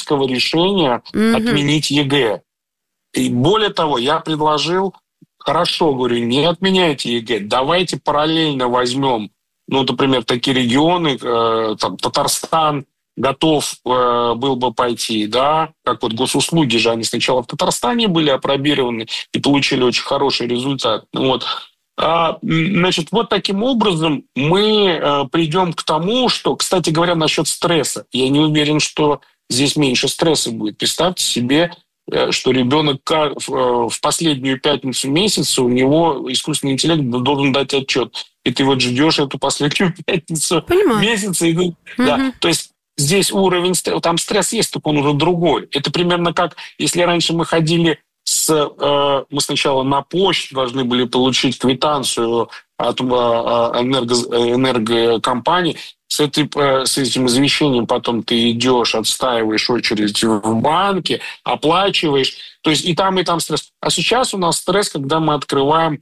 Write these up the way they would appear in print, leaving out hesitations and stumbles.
политического решения отменить ЕГЭ. И более того, я предложил, хорошо, говорю, не отменяйте ЕГЭ, давайте параллельно возьмем, например, такие регионы, там, Татарстан готов был бы пойти, да, как вот госуслуги же, они сначала в Татарстане были апробированы и получили очень хороший результат. Значит, вот таким образом мы придем к тому, что, кстати говоря, насчет стресса. Я не уверен, что здесь меньше стресса будет. Представьте себе, что ребенок в последнюю пятницу месяца, у него искусственный интеллект должен дать отчет. И ты вот ждешь эту последнюю пятницу месяца. Да. То есть здесь уровень стресса, там стресс есть, только он уже другой. Это примерно как, если раньше мы ходили мы сначала на почту должны были получить квитанцию от энергокомпании, с этим извещением потом ты идешь, отстаиваешь очередь в банке, оплачиваешь. То есть и там стресс. А сейчас у нас стресс, когда мы открываем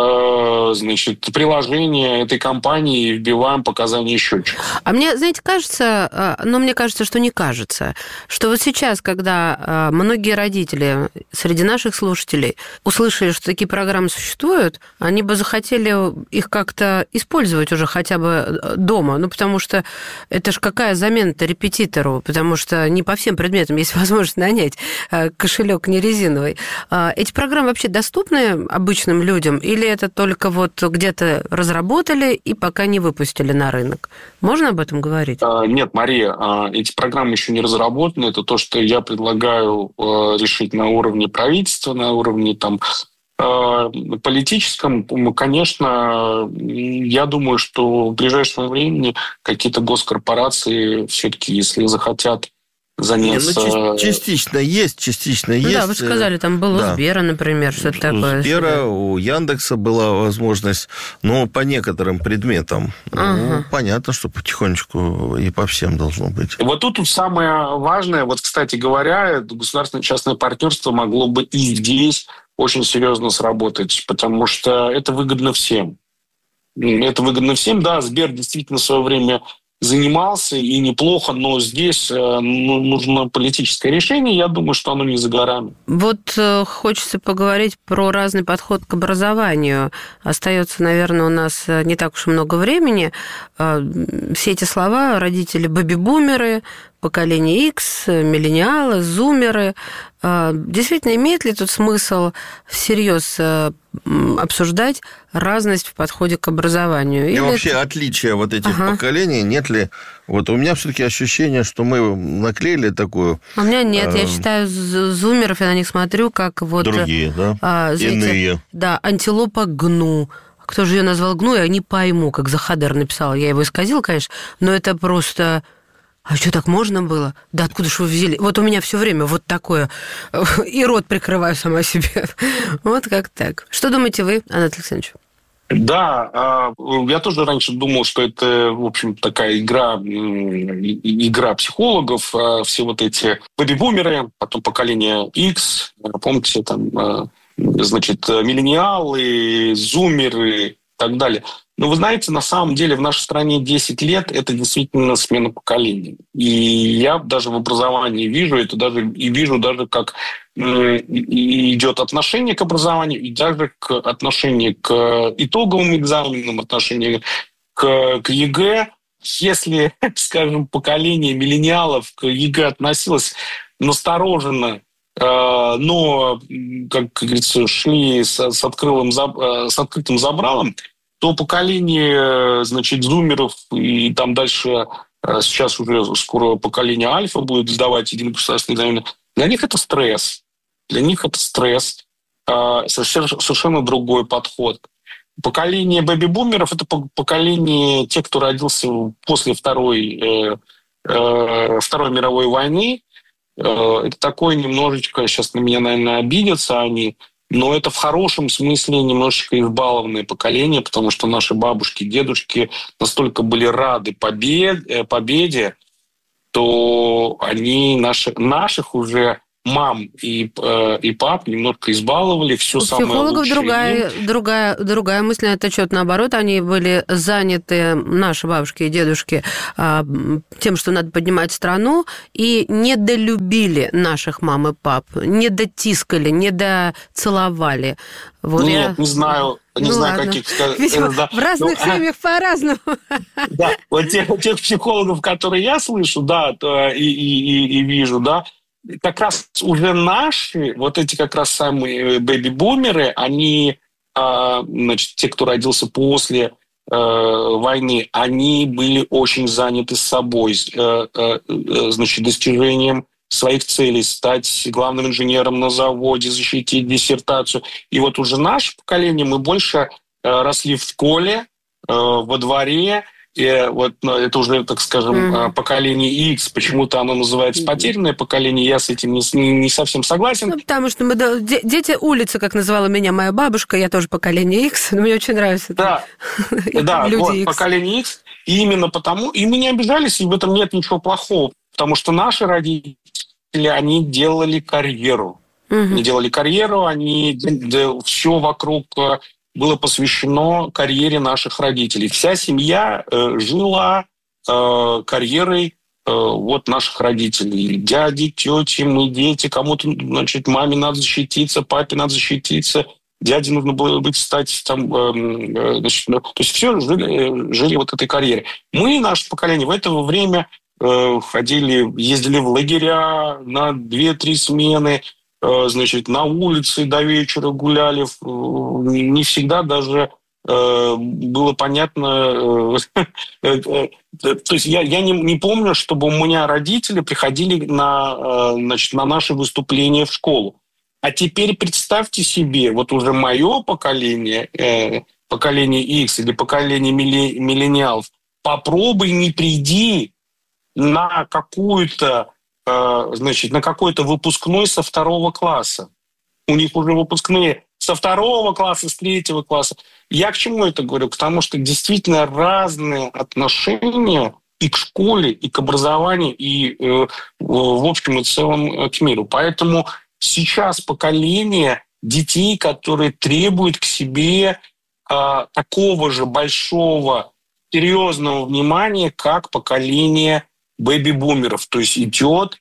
приложение этой компании и вбиваем показания счетчика. А мне, знаете, кажется, мне кажется, что не кажется, что вот сейчас, когда многие родители среди наших слушателей услышали, что такие программы существуют, они бы захотели их как-то использовать уже хотя бы дома, потому что это ж какая замена-то репетитору, потому что не по всем предметам есть возможность нанять кошелек не резиновый. Эти программы вообще доступны обычным людям или это только вот где-то разработали и пока не выпустили на рынок? Можно об этом говорить? Нет, Мария, эти программы еще не разработаны. Это то, что я предлагаю решить на уровне правительства, на уровне политическом. Конечно, я думаю, что в ближайшем времени какие-то госкорпорации все-таки, если захотят заняться... Частично есть. Да, вы же сказали, там был у Сбера, например, что-то такое. У Сбера, у Яндекса была возможность, по некоторым предметам. Понятно, что потихонечку и по всем должно быть. Вот тут самое важное, кстати говоря, государственно-частное партнерство могло бы и здесь очень серьезно сработать, потому что это выгодно всем. Да, Сбер действительно в свое время занимался, и неплохо, но здесь нужно политическое решение. Я думаю, что оно не за горами. Вот хочется поговорить про разный подход к образованию. Остается, наверное, у нас не так уж и много времени. Все эти слова родители бэби-бумеры, поколение X, миллениалы, зумеры. Действительно, имеет ли тут смысл всерьез обсуждать разность в подходе к образованию? И вообще отличия этих поколений, нет ли? У меня все-таки ощущение, что мы наклеили такую... У меня нет, я считаю зумеров, я на них смотрю, как другие, да? Иные. Да, антилопа гну. Кто же ее назвал гну, я не пойму, как Захадер написал. Я его исказил, конечно, но это просто... А что, так можно было? Да откуда же вы взяли? Вот у меня все время вот такое. И рот прикрываю сама себе. Вот как так. Что думаете вы, Анатолий Александрович? Да, я тоже раньше думал, что это, в общем, такая игра психологов, все эти бэби-бумеры, потом поколение X, помните, миллениалы, зумеры и так далее. Но вы знаете, на самом деле в нашей стране 10 лет – это действительно смена поколений. И я даже в образовании вижу это, вижу даже, как идет отношение к образованию, и даже к отношению к итоговым экзаменам, отношение к ЕГЭ. Если, скажем, поколение миллениалов к ЕГЭ относилось настороженно, но, как говорится, шли с открытым забралом, то поколение, зумеров и там дальше, сейчас уже скоро поколение альфа будет сдавать единый государственный экзамен, для них это стресс. Совершенно другой подход. Поколение бэби-бумеров – это поколение тех, кто родился после Второй мировой войны. Это такое немножечко, сейчас на меня, наверное, обидятся они, но это в хорошем смысле немножечко избалованное поколение, потому что наши бабушки, дедушки настолько были рады победе, то они наших уже мам и пап немножко избаловали, все самое лучшее. У психологов другая мысль на этот счет. Наоборот, они были заняты, наши бабушки и дедушки, тем, что надо поднимать страну, и недолюбили наших мам и пап, не дотискали, не доцеловали. Вот не знаю, каких... Видимо, в разных семьях по-разному. Да, вот тех психологов, которые я слышу, да, и вижу, да, как раз уже наши, вот эти как раз самые бэби-бумеры, они, значит, те, кто родился после войны, они были очень заняты собой, значит, достижением своих целей, стать главным инженером на заводе, защитить диссертацию. И вот уже наше поколение, мы больше росли в школе, во дворе. И вот это уже, так скажем, поколение X. Почему-то оно называется потерянное поколение. Я с этим не совсем согласен. Ну, потому что мы дети улицы, как называла меня моя бабушка, я тоже поколение X. Но мне очень нравится. Да, люди вот, поколение X. И именно потому, и мы не обижались, и в этом нет ничего плохого. Потому что наши родители, они делали карьеру. Они делали карьеру, все вокруг было посвящено карьере наших родителей. Вся семья жила карьерой вот наших родителей. Дяди, тети, мы дети, кому-то, значит, маме надо защититься, папе надо защититься, дяде нужно было стать там, значит, то есть все жили вот этой карьере. Мы, наше поколение, в это время ездили в лагеря на 2-3 смены, значит, на улице до вечера гуляли. Не всегда даже было понятно... То есть я не помню, чтобы у меня родители приходили на наши выступления в школу. А теперь представьте себе, вот уже мое поколение, поколение X или поколение миллениалов, попробуй не приди на какую-то, значит, на какой-то выпускной со 2 класса. У них уже выпускные со 2 класса, с 3 класса. Я к чему это говорю? Потому что действительно разные отношения и к школе, и к образованию, и в общем и целом к миру. Поэтому сейчас поколение детей, которые требуют к себе такого же большого, серьезного внимания, как поколение бэби-бумеров. То есть идет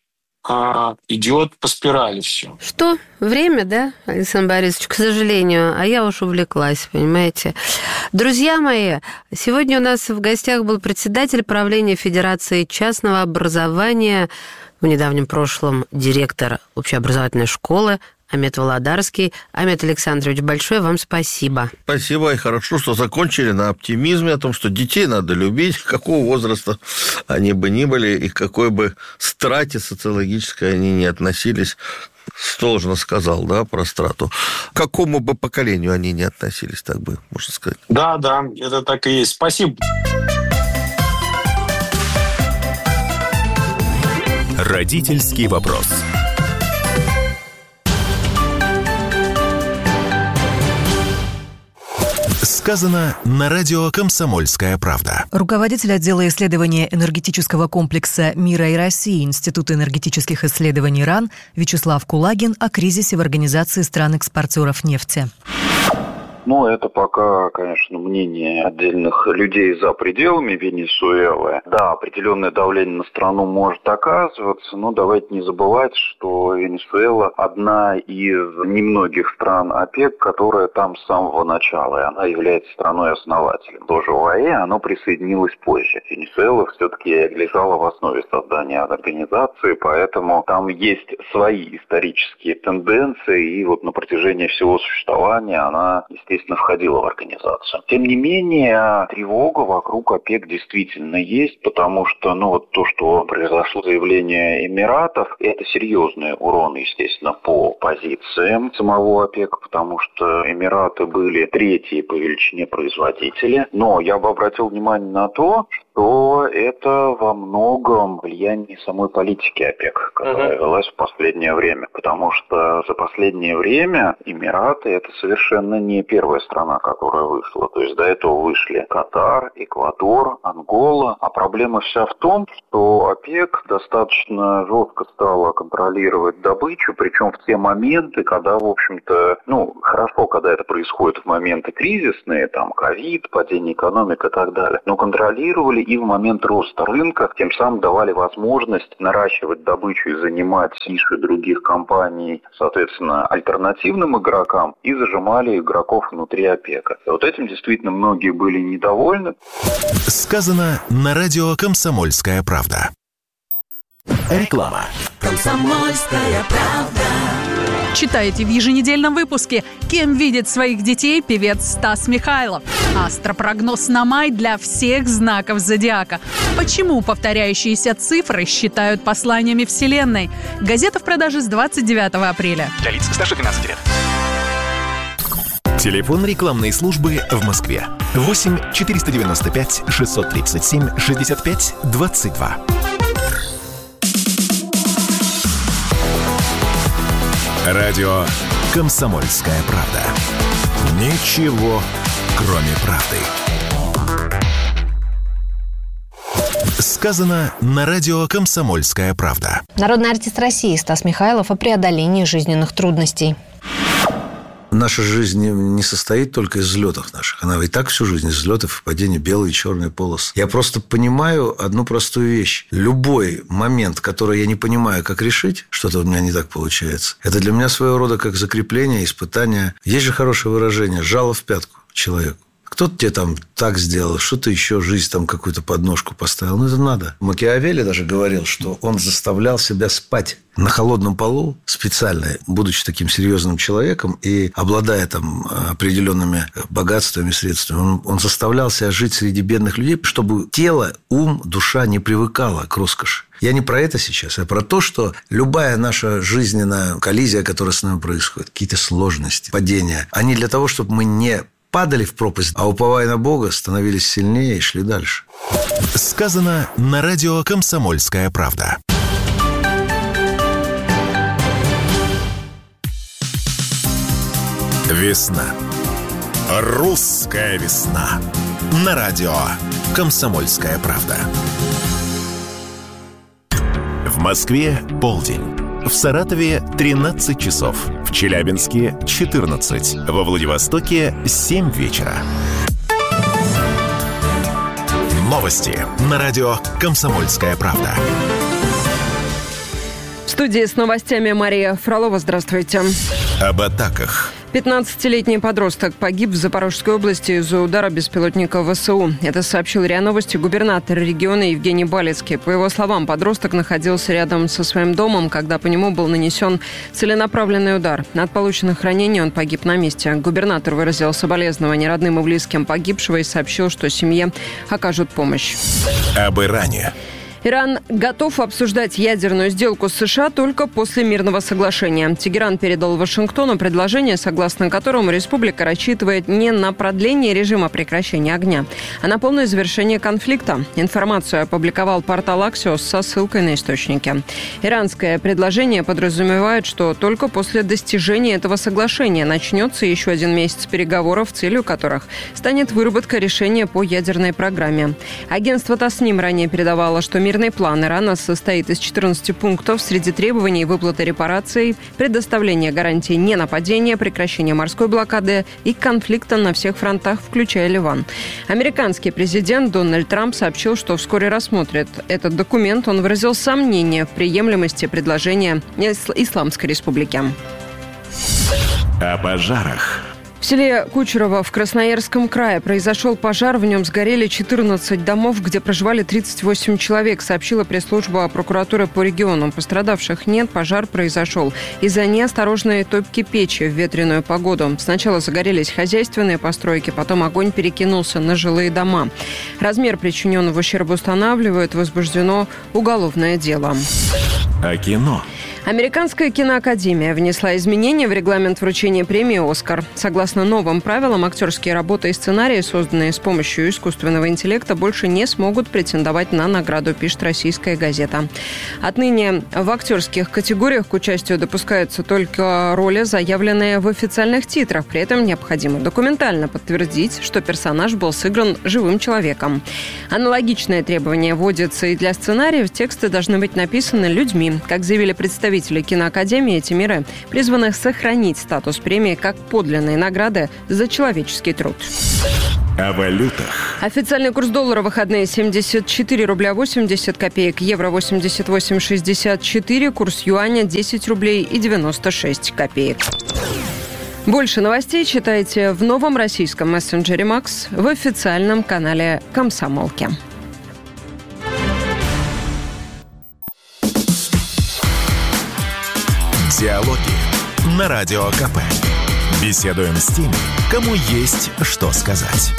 по спирали все. Что? Время, да, Александр Борисович, к сожалению. А я уж увлеклась, понимаете. Друзья мои, сегодня у нас в гостях был председатель правления Федерации частного образования, в недавнем прошлом директор общеобразовательной школы Амет Володарский. Амет Александрович, большое вам спасибо. Спасибо, и хорошо, что закончили на оптимизме о том, что детей надо любить, какого возраста они бы ни были, и к какой бы страте социологической они ни относились. Должно сказал, да, про страту. К какому бы поколению они ни относились, так бы можно сказать. Да, это так и есть. Спасибо. Родительский вопрос. Сказано на радио «Комсомольская правда». Руководитель отдела исследования энергетического комплекса «Мира и России» Института энергетических исследований РАН Вячеслав Кулагин о кризисе в Организации стран-экспортеров нефти. Ну, это пока, конечно, мнение отдельных людей за пределами Венесуэлы. Да, определенное давление на страну может оказываться, но давайте не забывать, что Венесуэла одна из немногих стран ОПЕК, которая там с самого начала, и она является страной-основателем. Тоже ОАЭ, оно присоединилось позже. Венесуэла все-таки лежала в основе создания организации, поэтому там есть свои исторические тенденции, и вот на протяжении всего существования она, естественно, входила в организацию. Тем не менее, тревога вокруг ОПЕК действительно есть, потому что, вот то, что произошло заявление Эмиратов, это серьезный урон, естественно, по позициям самого ОПЕК, потому что Эмираты были третьи по величине производители. Но я бы обратил внимание на то, то это во многом влияние самой политики ОПЕК, которая велась в последнее время. Потому что за последнее время Эмираты – это совершенно не первая страна, которая вышла. То есть до этого вышли Катар, Эквадор, Ангола. А проблема вся в том, что ОПЕК достаточно жестко стала контролировать добычу, причем в те моменты, когда, в общем-то, хорошо, когда это происходит в моменты кризисные, там, ковид, падение экономики и так далее, но контролировали и в момент роста рынка, тем самым давали возможность наращивать добычу и занимать ниши других компаний, соответственно, альтернативным игрокам, и зажимали игроков внутри ОПЕКа. И вот этим действительно многие были недовольны. Сказано на радио «Комсомольская правда». Реклама. «Комсомольская правда». Читаете в еженедельном выпуске, кем видит своих детей певец Стас Михайлов. Астропрогноз на май для всех знаков зодиака. Почему повторяющиеся цифры считают посланиями Вселенной? Газета в продаже с 29 апреля. Для лиц старше 12 лет. Телефон рекламной службы в Москве. 8 495 637 65 22. Радио «Комсомольская правда». Ничего, кроме правды. Сказано на радио «Комсомольская правда». Народный артист России Стас Михайлов о преодолении жизненных трудностей. Наша жизнь не состоит только из взлетов наших. Она и так всю жизнь из взлетов и падений, белые и черные полосы. Я просто понимаю одну простую вещь. Любой момент, который я не понимаю, как решить, что-то у меня не так получается, это для меня своего рода как закрепление, испытание. Есть же хорошее выражение «жало в пятку» человеку. Кто-то тебе там так сделал, что-то еще, жизнь там какую-то подножку поставил. Это надо. Макиавелли даже говорил, что он заставлял себя спать на холодном полу специально, будучи таким серьезным человеком и обладая там определенными богатствами, средствами. Он заставлял себя жить среди бедных людей, чтобы тело, ум, душа не привыкала к роскоши. Я не про это сейчас, а про то, что любая наша жизненная коллизия, которая с нами происходит, какие-то сложности, падения, они для того, чтобы мы не падали в пропасть, а уповая на Бога, становились сильнее и шли дальше. Сказано на радио «Комсомольская правда». Весна. Русская весна. На радио «Комсомольская правда». В Москве полдень. В Саратове 13 часов. В Челябинске 14. Во Владивостоке 7 вечера. Новости на радио «Комсомольская правда». В студии с новостями Мария Фролова. Здравствуйте. Об атаках. 15-летний подросток погиб в Запорожской области из-за удара беспилотника ВСУ. Это сообщил РИА Новости губернатор региона Евгений Балицкий. По его словам, подросток находился рядом со своим домом, когда по нему был нанесен целенаправленный удар. От полученных ранений он погиб на месте. Губернатор выразил соболезнования родным и близким погибшего и сообщил, что семье окажут помощь. Об Иране. Иран готов обсуждать ядерную сделку с США только после мирного соглашения. Тегеран передал Вашингтону предложение, согласно которому республика рассчитывает не на продление режима прекращения огня, а на полное завершение конфликта. Информацию опубликовал портал Axios со ссылкой на источники. Иранское предложение подразумевает, что только после достижения этого соглашения начнется еще один месяц переговоров, целью которых станет выработка решения по ядерной программе. Агентство Тасним ранее передавало, что мирный план Ирана состоит из 14 пунктов. Среди требований выплаты репараций, предоставление гарантий ненападения, прекращение морской блокады и конфликта на всех фронтах, включая Ливан. Американский президент Дональд Трамп сообщил, что вскоре рассмотрит этот документ. Он выразил сомнение в приемлемости предложения Исламской Республики. О пожарах. В селе Кучерово в Красноярском крае произошел пожар. В нем сгорели 14 домов, где проживали 38 человек, сообщила пресс-служба прокуратуры по региону. Пострадавших нет. Пожар произошел из-за неосторожной топки печи в ветреную погоду. Сначала загорелись хозяйственные постройки, потом огонь перекинулся на жилые дома. Размер причиненного ущерба устанавливают. Возбуждено уголовное дело. О кино. Американская киноакадемия внесла изменения в регламент вручения премии «Оскар». Согласно новым правилам, актерские работы и сценарии, созданные с помощью искусственного интеллекта, больше не смогут претендовать на награду, пишет «Российская газета». Отныне в актерских категориях к участию допускаются только роли, заявленные в официальных титрах. При этом необходимо документально подтвердить, что персонаж был сыгран живым человеком. Аналогичное требование вводится и для сценариев. Тексты должны быть написаны людьми. Как заявили представители киноакадемии, эти меры призваны сохранить статус премии как подлинной награды за человеческий труд. О валютах. Официальный курс доллара в выходные 74 рубля 80 копеек, евро 88,64, курс юаня 10 рублей и 96 копеек. Больше новостей читайте в новом российском мессенджере «Макс», в официальном канале «Комсомолки». Диалоги на Радио КП. Беседуем с теми, кому есть что сказать.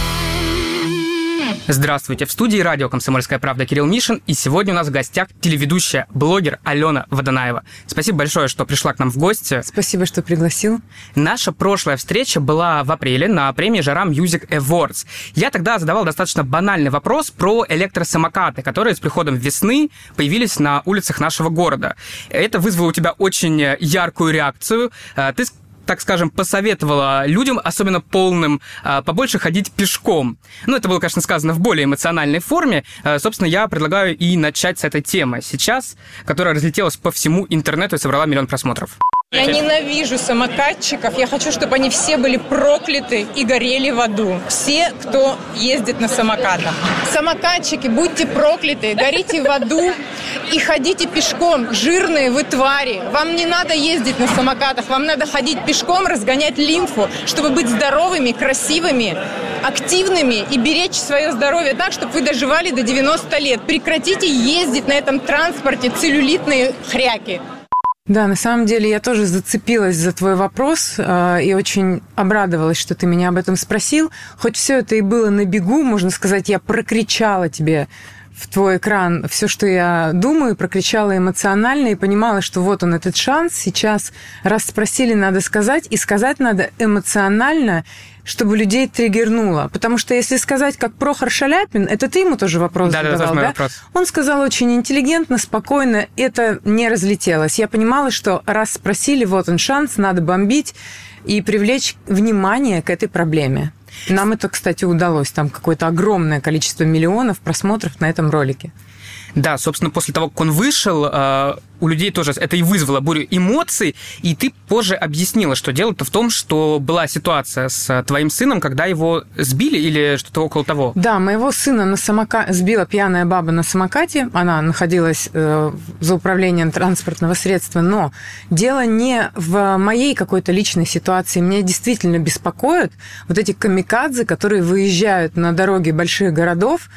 Здравствуйте, в студии радио «Комсомольская правда» Кирилл Мишин, и сегодня у нас в гостях телеведущая, блогер Алена Водонаева. Спасибо большое, что пришла к нам в гости. Спасибо, что пригласил. Наша прошлая встреча была в апреле на премии «Жара Music Awards». Я тогда задавал достаточно банальный вопрос про электросамокаты, которые с приходом весны появились на улицах нашего города. Это вызвало у тебя очень яркую реакцию. Ты, так скажем, посоветовала людям, особенно полным, побольше ходить пешком. Ну, это было, конечно, сказано в более эмоциональной форме. Собственно, я предлагаю и начать с этой темы сейчас, которая разлетелась по всему интернету и собрала 1 миллион просмотров. Я ненавижу самокатчиков. Я хочу, чтобы они все были прокляты и горели в аду. Все, кто ездит на самокатах. Самокатчики, будьте прокляты, горите в аду и ходите пешком. Жирные вы твари. Вам не надо ездить на самокатах. Вам надо ходить пешком, разгонять лимфу, чтобы быть здоровыми, красивыми, активными и беречь свое здоровье так, чтобы вы доживали до 90 лет. Прекратите ездить на этом транспорте, целлюлитные хряки. Да, на самом деле я тоже зацепилась за твой вопрос и очень обрадовалась, что ты меня об этом спросил. Хоть все это и было на бегу, можно сказать, я прокричала тебе в твой экран все, что я думаю, прокричала эмоционально и понимала, что вот он, этот шанс. Сейчас, раз спросили, надо сказать, и сказать надо эмоционально, чтобы людей триггернуло. Потому что если сказать, как Прохор Шаляпин, это ты ему тоже вопрос задавал, да? Вопрос. Он сказал очень интеллигентно, спокойно, это не разлетелось. Я понимала, что раз спросили, вот он шанс, надо бомбить и привлечь внимание к этой проблеме. Нам это, кстати, удалось. Там какое-то огромное количество миллионов просмотров на этом ролике. Да, собственно, после того, как он вышел, у людей тоже это и вызвало бурю эмоций, и ты позже объяснила, что дело-то в том, что была ситуация с твоим сыном, когда его сбили или что-то около того. Да, моего сына сбила пьяная баба на самокате, она находилась за управлением транспортного средства, но дело не в моей какой-то личной ситуации, меня действительно беспокоят вот эти камикадзе, которые выезжают на дороги больших городов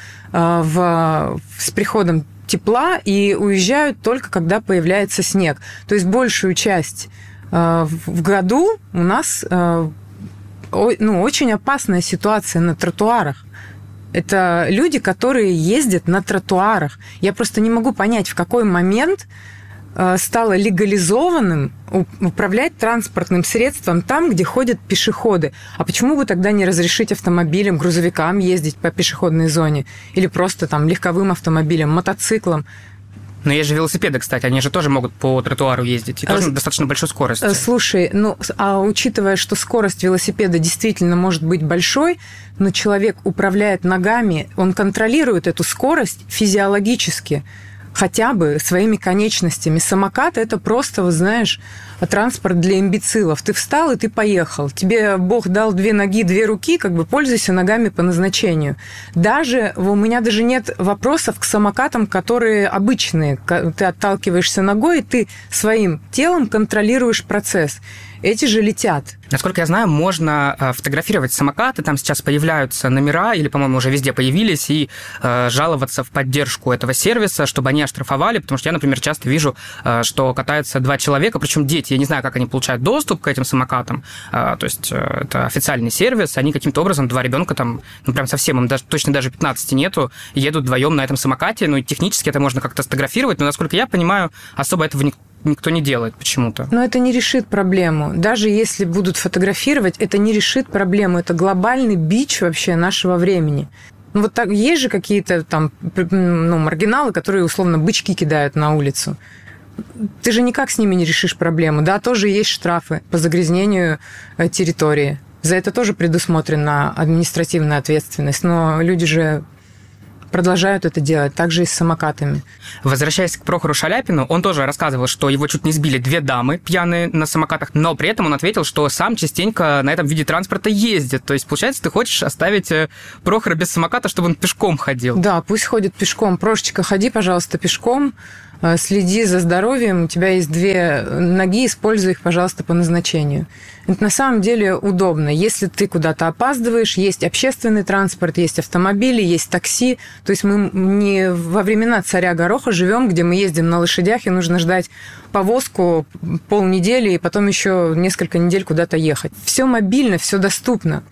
с приходом тепла и уезжают только когда появляется снег. То есть большую часть в году у нас очень опасная ситуация на тротуарах. Это люди, которые ездят на тротуарах. Я просто не могу понять, в какой момент стало легализованным управлять транспортным средством там, где ходят пешеходы. А почему бы тогда не разрешить автомобилям, грузовикам ездить по пешеходной зоне? Или просто там легковым автомобилям, мотоциклам? Но есть же велосипеды, кстати, они же тоже могут по тротуару ездить, и тоже на достаточно большой скорости. Слушай, учитывая, что скорость велосипеда действительно может быть большой, но человек управляет ногами, он контролирует эту скорость физиологически, хотя бы своими конечностями. Самокат – это просто, вы знаешь, транспорт для имбецилов. Ты встал, и ты поехал. Тебе Бог дал 2 ноги, 2 руки, пользуйся ногами по назначению. У меня даже нет вопросов к самокатам, которые обычные. Ты отталкиваешься ногой, и ты своим телом контролируешь процесс. Эти же летят. Насколько я знаю, можно фотографировать самокаты, там сейчас появляются номера, или, по-моему, уже везде появились, и жаловаться в поддержку этого сервиса, чтобы они оштрафовали, потому что я, например, часто вижу, что катаются 2 человека, причем дети, я не знаю, как они получают доступ к этим самокатам, то есть это официальный сервис, они каким-то образом, 2 ребенка там, прям совсем, им точно даже 15 нету, едут вдвоем на этом самокате, и технически это можно как-то сфотографировать, но, насколько я понимаю, особо этого никто не делает почему-то. Но это не решит проблему. Даже если будут фотографировать, это не решит проблему. Это глобальный бич вообще нашего времени. Ну, вот так, есть же какие-то там маргиналы, которые условно бычки кидают на улицу. Ты же никак с ними не решишь проблему. Да, тоже есть штрафы по загрязнению территории. За это тоже предусмотрена административная ответственность. Но люди же продолжают это делать, так же и с самокатами. Возвращаясь к Прохору Шаляпину, он тоже рассказывал, что его чуть не сбили 2 дамы пьяные на самокатах, но при этом он ответил, что сам частенько на этом виде транспорта ездит. То есть, получается, ты хочешь оставить Прохора без самоката, чтобы он пешком ходил? Да, пусть ходит пешком. Прошечка, ходи, пожалуйста, пешком. Следи за здоровьем, у тебя есть 2 ноги, используй их, пожалуйста, по назначению. Это на самом деле удобно. Если ты куда-то опаздываешь, есть общественный транспорт, есть автомобили, есть такси. То есть мы не во времена царя Гороха живем, где мы ездим на лошадях, и нужно ждать повозку полнедели, и потом еще несколько недель куда-то ехать. Все мобильно, все доступно.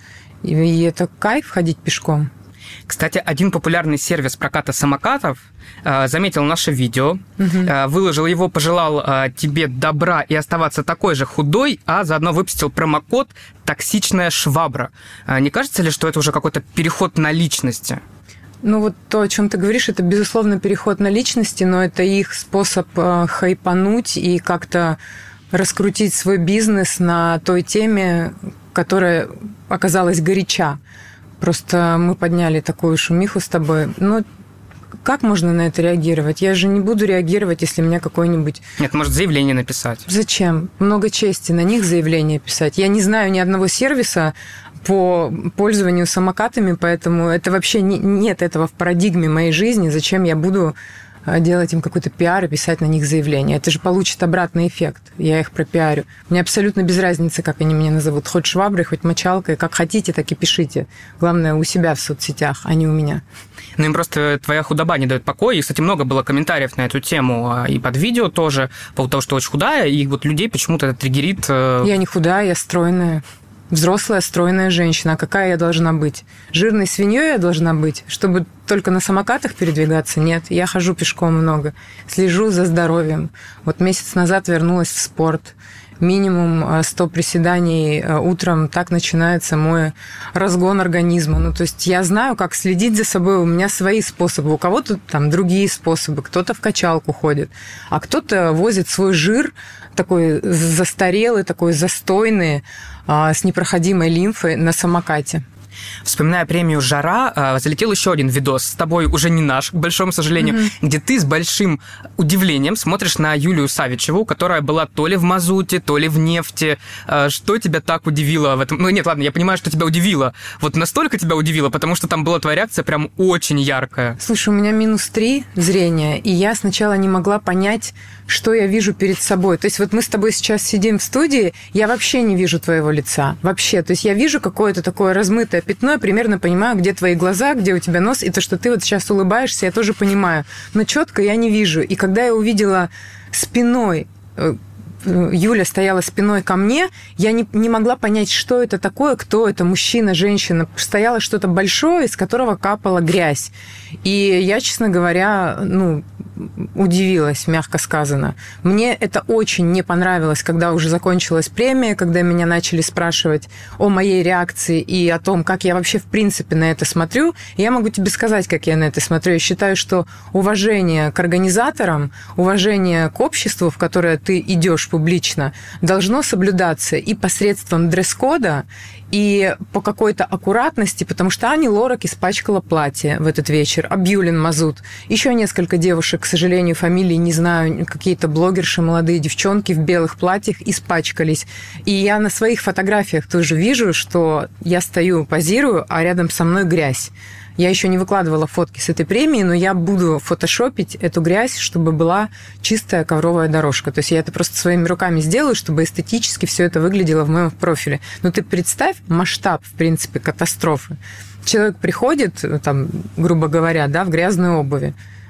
И это кайф ходить пешком. Кстати, один популярный сервис проката самокатов заметил наше видео, выложил его, пожелал тебе добра и оставаться такой же худой, а заодно выпустил промокод «Токсичная швабра». Не кажется ли, что это уже какой-то переход на личности? Ну вот то, о чем ты говоришь, это, безусловно, переход на личности, но это их способ хайпануть и как-то раскрутить свой бизнес на той теме, которая оказалась горяча. Просто мы подняли такую шумиху с тобой. Ну, как можно на это реагировать? Я же не буду реагировать, если меня какой-нибудь... Нет, может, заявление написать. Зачем? Много чести на них заявление писать. Я не знаю ни одного сервиса по пользованию самокатами, поэтому это вообще нет этого в парадигме моей жизни. Зачем я буду делать им какой-то пиар и писать на них заявление? Это же получит обратный эффект. Я их пропиарю. Мне абсолютно без разницы, как они меня назовут. Хоть шваброй, хоть мочалкой. Как хотите, так и пишите. Главное, у себя в соцсетях, а не у меня. Ну, им просто твоя худоба не дает покоя. И, кстати, много было комментариев на эту тему. И под видео тоже. По поводу того, что очень худая. И вот людей почему-то это триггерит. Я не худая, я стройная. Взрослая, стройная женщина. А какая я должна быть? Жирной свиньей я должна быть, чтобы только на самокатах передвигаться? Нет, я хожу пешком много. Слежу за здоровьем. Вот месяц назад вернулась в спорт. Минимум 100 приседаний утром. Так начинается мой разгон организма. Ну, то есть я знаю, как следить за собой. У меня свои способы. У кого-то там другие способы. Кто-то в качалку ходит, а кто-то возит свой жир такой застарелый, такой застойный, с непроходимой лимфой на самокате. Вспоминая премию «Жара», залетел еще один видос с тобой, уже не наш, к большому сожалению, где ты с большим удивлением смотришь на Юлию Савичеву, которая была то ли в мазуте, то ли в нефти. Что тебя так удивило в этом? Ну, нет, ладно, я понимаю, что тебя удивило. Вот настолько тебя удивило, потому что там была твоя реакция прям очень яркая. Слушай, у меня -3 зрения, и я сначала не могла понять, что я вижу перед собой. То есть вот мы с тобой сейчас сидим в студии, я вообще не вижу твоего лица. Вообще. То есть я вижу какое-то такое размытое пятно, я примерно понимаю, где твои глаза, где у тебя нос, и то, что ты вот сейчас улыбаешься, я тоже понимаю. Но четко я не вижу. И когда я увидела спиной, Юля стояла спиной ко мне, я не могла понять, что это такое, кто это, мужчина, женщина. Стояло что-то большое, из которого капала грязь. И я, честно говоря, удивилась, мягко сказано. Мне это очень не понравилось, когда уже закончилась премия, когда меня начали спрашивать о моей реакции и о том, как я вообще в принципе на это смотрю. Я могу тебе сказать, как я на это смотрю. Я считаю, что уважение к организаторам, уважение к обществу, в которое ты идешь публично, должно соблюдаться и посредством дресс-кода, и по какой-то аккуратности, потому что Ани Лорак испачкала платье в этот вечер, а Бьюлин мазут. Еще несколько девушек, к сожалению, фамилии не знаю, какие-то блогерши, молодые девчонки в белых платьях испачкались. И я на своих фотографиях тоже вижу, что я стою, позирую, а рядом со мной грязь. Я еще не выкладывала фотки с этой премии, но я буду фотошопить эту грязь, чтобы была чистая ковровая дорожка. То есть я это просто своими руками сделаю, чтобы эстетически все это выглядело в моем профиле. Но ты представь масштаб, в принципе, катастрофы. Человек приходит, там, грубо говоря, да, в грязной обуви.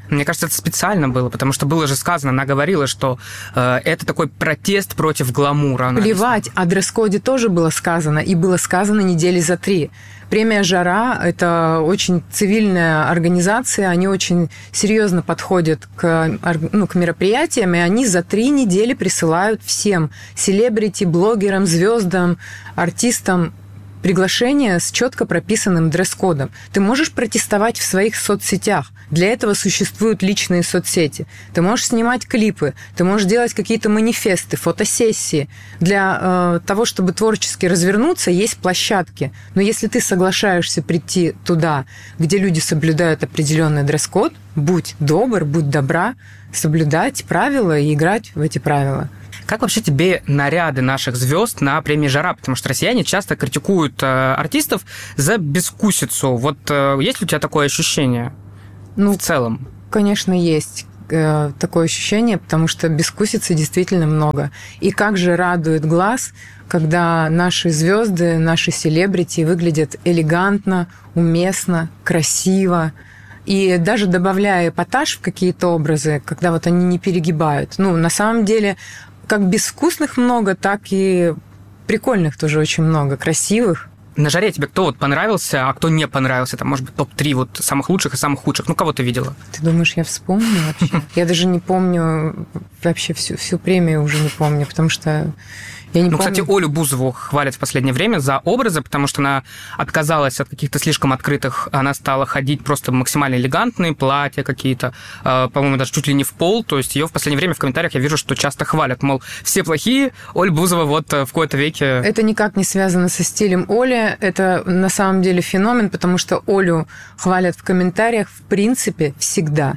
Мне кажется, это специально было, потому что было же сказано, она говорила, что это такой протест против гламура. Плевать, о дресс-коде тоже было сказано, и было сказано недели за 3. Премия «Жара» – это очень цивильная организация, они очень серьезно подходят к мероприятиям, и они за 3 недели присылают всем селебрити, блогерам, звездам, артистам приглашение с четко прописанным дресс-кодом. Ты можешь протестовать в своих соцсетях. Для этого существуют личные соцсети. Ты можешь снимать клипы, ты можешь делать какие-то манифесты, фотосессии. Для того, чтобы творчески развернуться, есть площадки. Но если ты соглашаешься прийти туда, где люди соблюдают определенный дресс-код, будь добр, будь добра, соблюдать правила и играть в эти правила. Как вообще тебе наряды наших звезд на премии «Жара»? Потому что россияне часто критикуют артистов за безвкусицу. Вот есть ли у тебя такое ощущение в целом? Конечно, есть такое ощущение, потому что безвкусицы действительно много. И как же радует глаз, когда наши звезды, наши селебрити выглядят элегантно, уместно, красиво. И даже добавляя эпатаж в какие-то образы, когда вот они не перегибают. На самом деле, как безвкусных много, так и прикольных тоже очень много, красивых. На «Жаре» тебе кто понравился, а кто не понравился? Там, может быть, топ-3 самых лучших и самых худших. Кого ты видела? Ты думаешь, я вспомню вообще? Я даже не помню, вообще всю премию уже не помню, потому что я не помню. Кстати, Олю Бузову хвалят в последнее время за образы, потому что она отказалась от каких-то слишком открытых, она стала ходить просто максимально элегантные платья какие-то, по-моему, даже чуть ли не в пол, то есть ее в последнее время в комментариях я вижу, что часто хвалят, мол, все плохие, Оля Бузова в какой-то веке... Это никак не связано со стилем Оли, это на самом деле феномен, потому что Олю хвалят в комментариях в принципе всегда.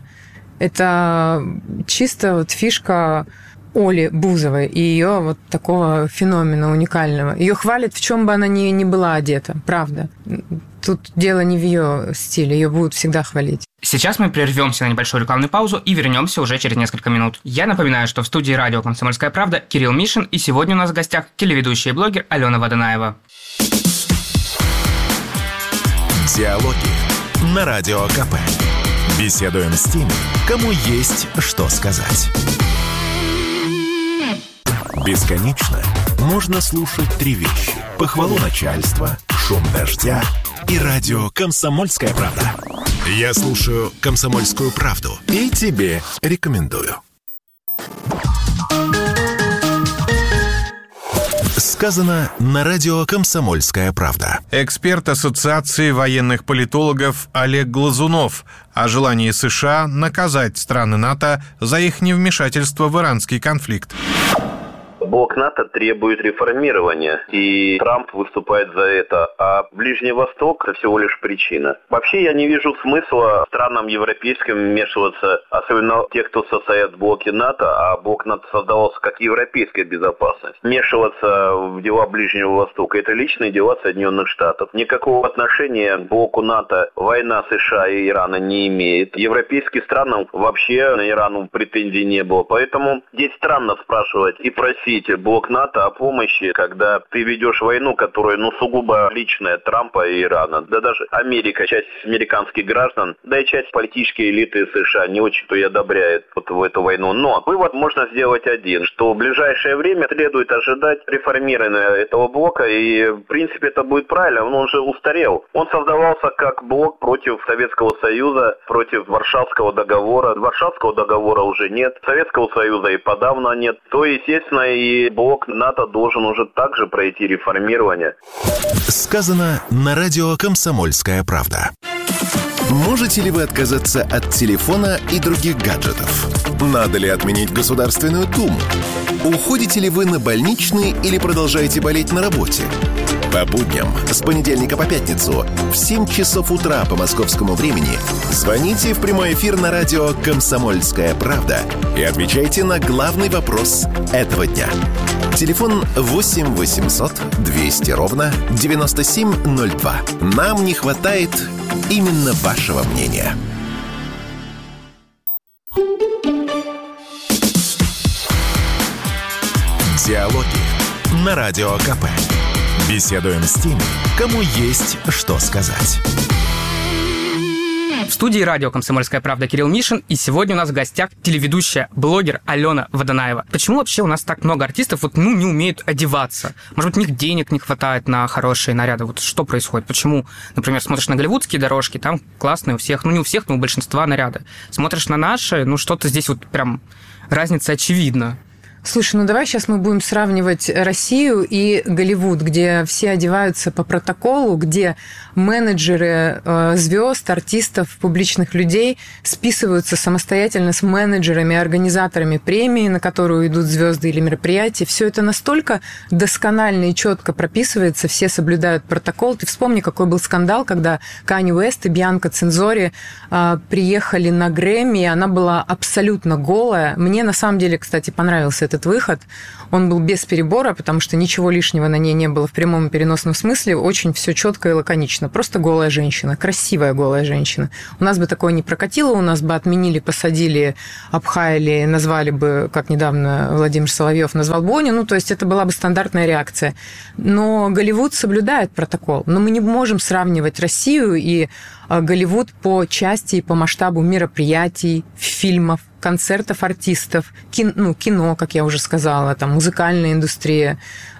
Это чисто фишка Оли Бузовой и ее такого феномена уникального. Ее хвалят, в чем бы она ни была одета, правда. Тут дело не в ее стиле, ее будут всегда хвалить. Сейчас мы прервемся на небольшую рекламную паузу и вернемся уже через несколько минут. Я напоминаю, что в студии радио «Комсомольская правда» Кирилл Мишин, и сегодня у нас в гостях телеведущая и блогер Алена Водонаева. Диалоги на Радио КП. Беседуем с теми, кому есть что сказать. Бесконечно можно слушать 3 вещи: похвалу начальства, шум дождя и радио «Комсомольская правда». Я слушаю «Комсомольскую правду» и тебе рекомендую. Сказано на радио «Комсомольская правда». Эксперт Ассоциации военных политологов Олег Глазунов о желании США наказать страны НАТО за их невмешательство в иранский конфликт. Блок НАТО требует реформирования, и Трамп выступает за это, а Ближний Восток – это всего лишь причина. Вообще я не вижу смысла странам европейским вмешиваться, особенно тех, кто состоят в блоке НАТО, а блок НАТО создавался как европейская безопасность. Вмешиваться в дела Ближнего Востока – это личные дела Соединенных Штатов. Никакого отношения к блоку НАТО война США и Ирана не имеет. Европейским странам вообще на Ирану претензий не было, поэтому здесь странно спрашивать и просить блок НАТО о помощи, когда ты ведешь войну, которая, сугубо личная Трампа и Ирана. Да даже Америка, часть американских граждан, да и часть политической элиты США не очень-то и одобряет в эту войну. Но вывод можно сделать один, что в ближайшее время следует ожидать реформирования этого блока, и в принципе это будет правильно, он уже устарел. Он создавался как блок против Советского Союза, против Варшавского договора. Варшавского договора уже нет, Советского Союза и подавно нет. То, естественно, и блок НАТО должен уже также пройти реформирование. Сказано на радио «Комсомольская правда». Можете ли вы отказаться от телефона и других гаджетов? Надо ли отменить Государственную Думу? Уходите ли вы на больничный или продолжаете болеть на работе? По будням с понедельника по пятницу в 7 часов утра по московскому времени звоните в прямой эфир на радио «Комсомольская правда» и отвечайте на главный вопрос этого дня. Телефон 8 800 200 ровно 9702. Нам не хватает именно вашего мнения. Диалоги на Радио КП. Беседуем с теми, кому есть что сказать. В студии радио «Комсомольская правда» Кирилл Мишин, и сегодня у нас в гостях телеведущая, блогер Алена Водонаева. Почему вообще у нас так много артистов не умеют одеваться? Может быть, у них денег не хватает на хорошие наряды? Вот что происходит? Почему, например, смотришь на голливудские дорожки, там классные у всех, не у всех, но у большинства наряды. Смотришь на наши, что-то здесь прям разница очевидна. Слушай, давай сейчас мы будем сравнивать Россию и Голливуд, где все одеваются по протоколу, где менеджеры звезд, артистов, публичных людей списываются самостоятельно с менеджерами, организаторами премии, на которую идут звезды или мероприятия. Все это настолько досконально и четко прописывается, все соблюдают протокол. Ты вспомни, какой был скандал, когда Канье Уэст и Бьянка Цензори приехали на Грэмми, и она была абсолютно голая. Мне, на самом деле, кстати, понравился этот выход. Он был без перебора, потому что ничего лишнего на ней не было в прямом и переносном смысле. Очень все четко и лаконично. Просто голая женщина, красивая голая женщина. У нас бы такое не прокатило, у нас бы отменили, посадили, обхаяли, назвали бы, как недавно Владимир Соловьев назвал Боню. То есть это была бы стандартная реакция. Но Голливуд соблюдает протокол. Но мы не можем сравнивать Россию и Голливуд по части и по масштабу мероприятий, фильмов, концертов артистов, кино, как я уже сказала, там, музыкальная индустрия.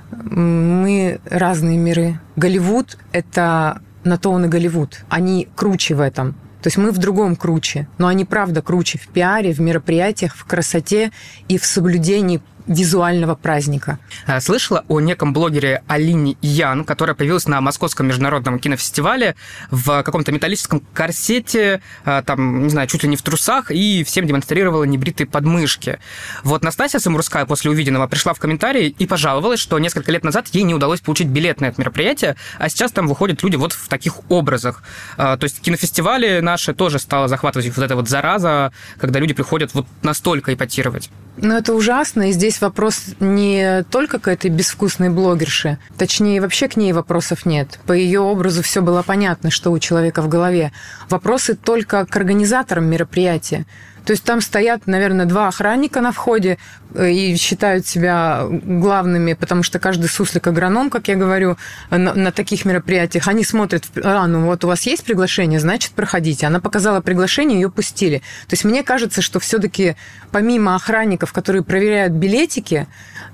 Мы разные миры. Голливуд – это на то он и Голливуд. Они круче в этом. То есть мы в другом круче. Но они, правда, круче в пиаре, в мероприятиях, в красоте и в соблюдении визуального праздника. Слышала о неком блогере Алине Ян, которая появилась на Московском международном кинофестивале в каком-то металлическом корсете, там, не знаю, чуть ли не в трусах, и всем демонстрировала небритые подмышки. Вот Настасья Самурская после увиденного пришла в комментарии и пожаловалась, что несколько лет назад ей не удалось получить билет на это мероприятие, а сейчас там выходят люди в таких образах. То есть кинофестивали наши тоже стало захватывать эта зараза, когда люди приходят настолько эпатировать. Это ужасно, и здесь вопрос не только к этой безвкусной блогерше, точнее, вообще к ней вопросов нет. По ее образу все было понятно, что у человека в голове. Вопросы только к организаторам мероприятия. То есть там стоят, наверное, 2 охранника на входе и считают себя главными, потому что каждый суслик агроном, как я говорю, на таких мероприятиях. Они смотрят, у вас есть приглашение, значит, проходите. Она показала приглашение, ее пустили. То есть мне кажется, что все-таки помимо охранников, которые проверяют билетики,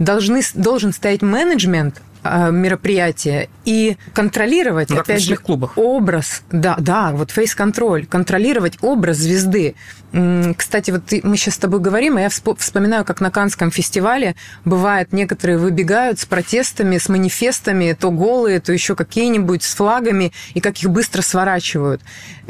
должен стоять менеджмент мероприятия и контролировать, опять же, образ, фейс-контроль, контролировать образ звезды. Кстати, мы сейчас с тобой говорим, и я вспоминаю, как на Каннском фестивале бывает, некоторые выбегают с протестами, с манифестами, то голые, то еще какие-нибудь, с флагами, и как их быстро сворачивают.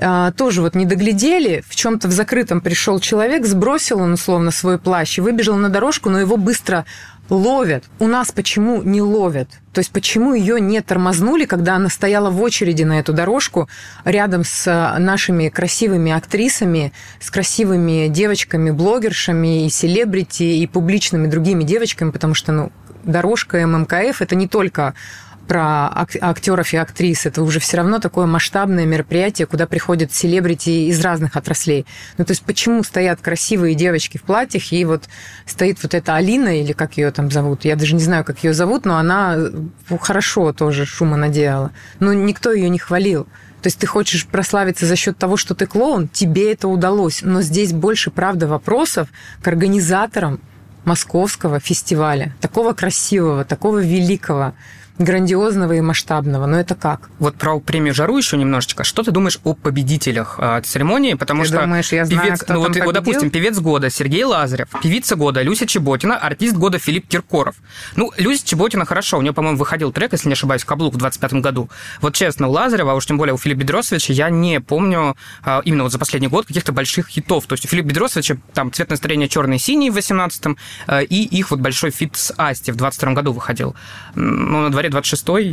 Тоже не доглядели, в чем-то в закрытом пришел человек, сбросил он условно свой плащ и выбежал на дорожку, но его быстро ловят. У нас почему не ловят? То есть почему ее не тормознули, когда она стояла в очереди на эту дорожку рядом с нашими красивыми актрисами, с красивыми девочками, блогершами и селебрити, и публичными другими девочками, потому что дорожка ММКФ – это не только про актеров и актрис. Это уже все равно такое масштабное мероприятие, куда приходят селебрити из разных отраслей. То есть почему стоят красивые девочки в платьях, и стоит эта Алина, или как ее там зовут, я даже не знаю, как ее зовут, но она хорошо тоже шума наделала. Но никто ее не хвалил. То есть ты хочешь прославиться за счет того, что ты клоун, тебе это удалось. Но здесь больше, правда, вопросов к организаторам Московского фестиваля. Такого красивого, такого великого, грандиозного и масштабного. Но это как? Про премию «Жару» еще немножечко. Что ты думаешь о победителях церемонии? Потому ты что думаешь, я знаю, певец, кто там победил? Допустим, певец года Сергей Лазарев, певица года Люся Чеботина, артист года Филипп Киркоров. Люся Чеботина хорошо, у нее, по-моему, выходил трек, если не ошибаюсь, «Каблук» в 25 году. Честно, у Лазарева, а уж тем более у Филиппа Бедросовича, я не помню именно за последний год каких-то больших хитов. То есть у Филиппа Бедросовича там «Цвет настроения черный и синий» в 18-м, и их большой фит с Асти в 22-м году выходил. На дворе 26-й.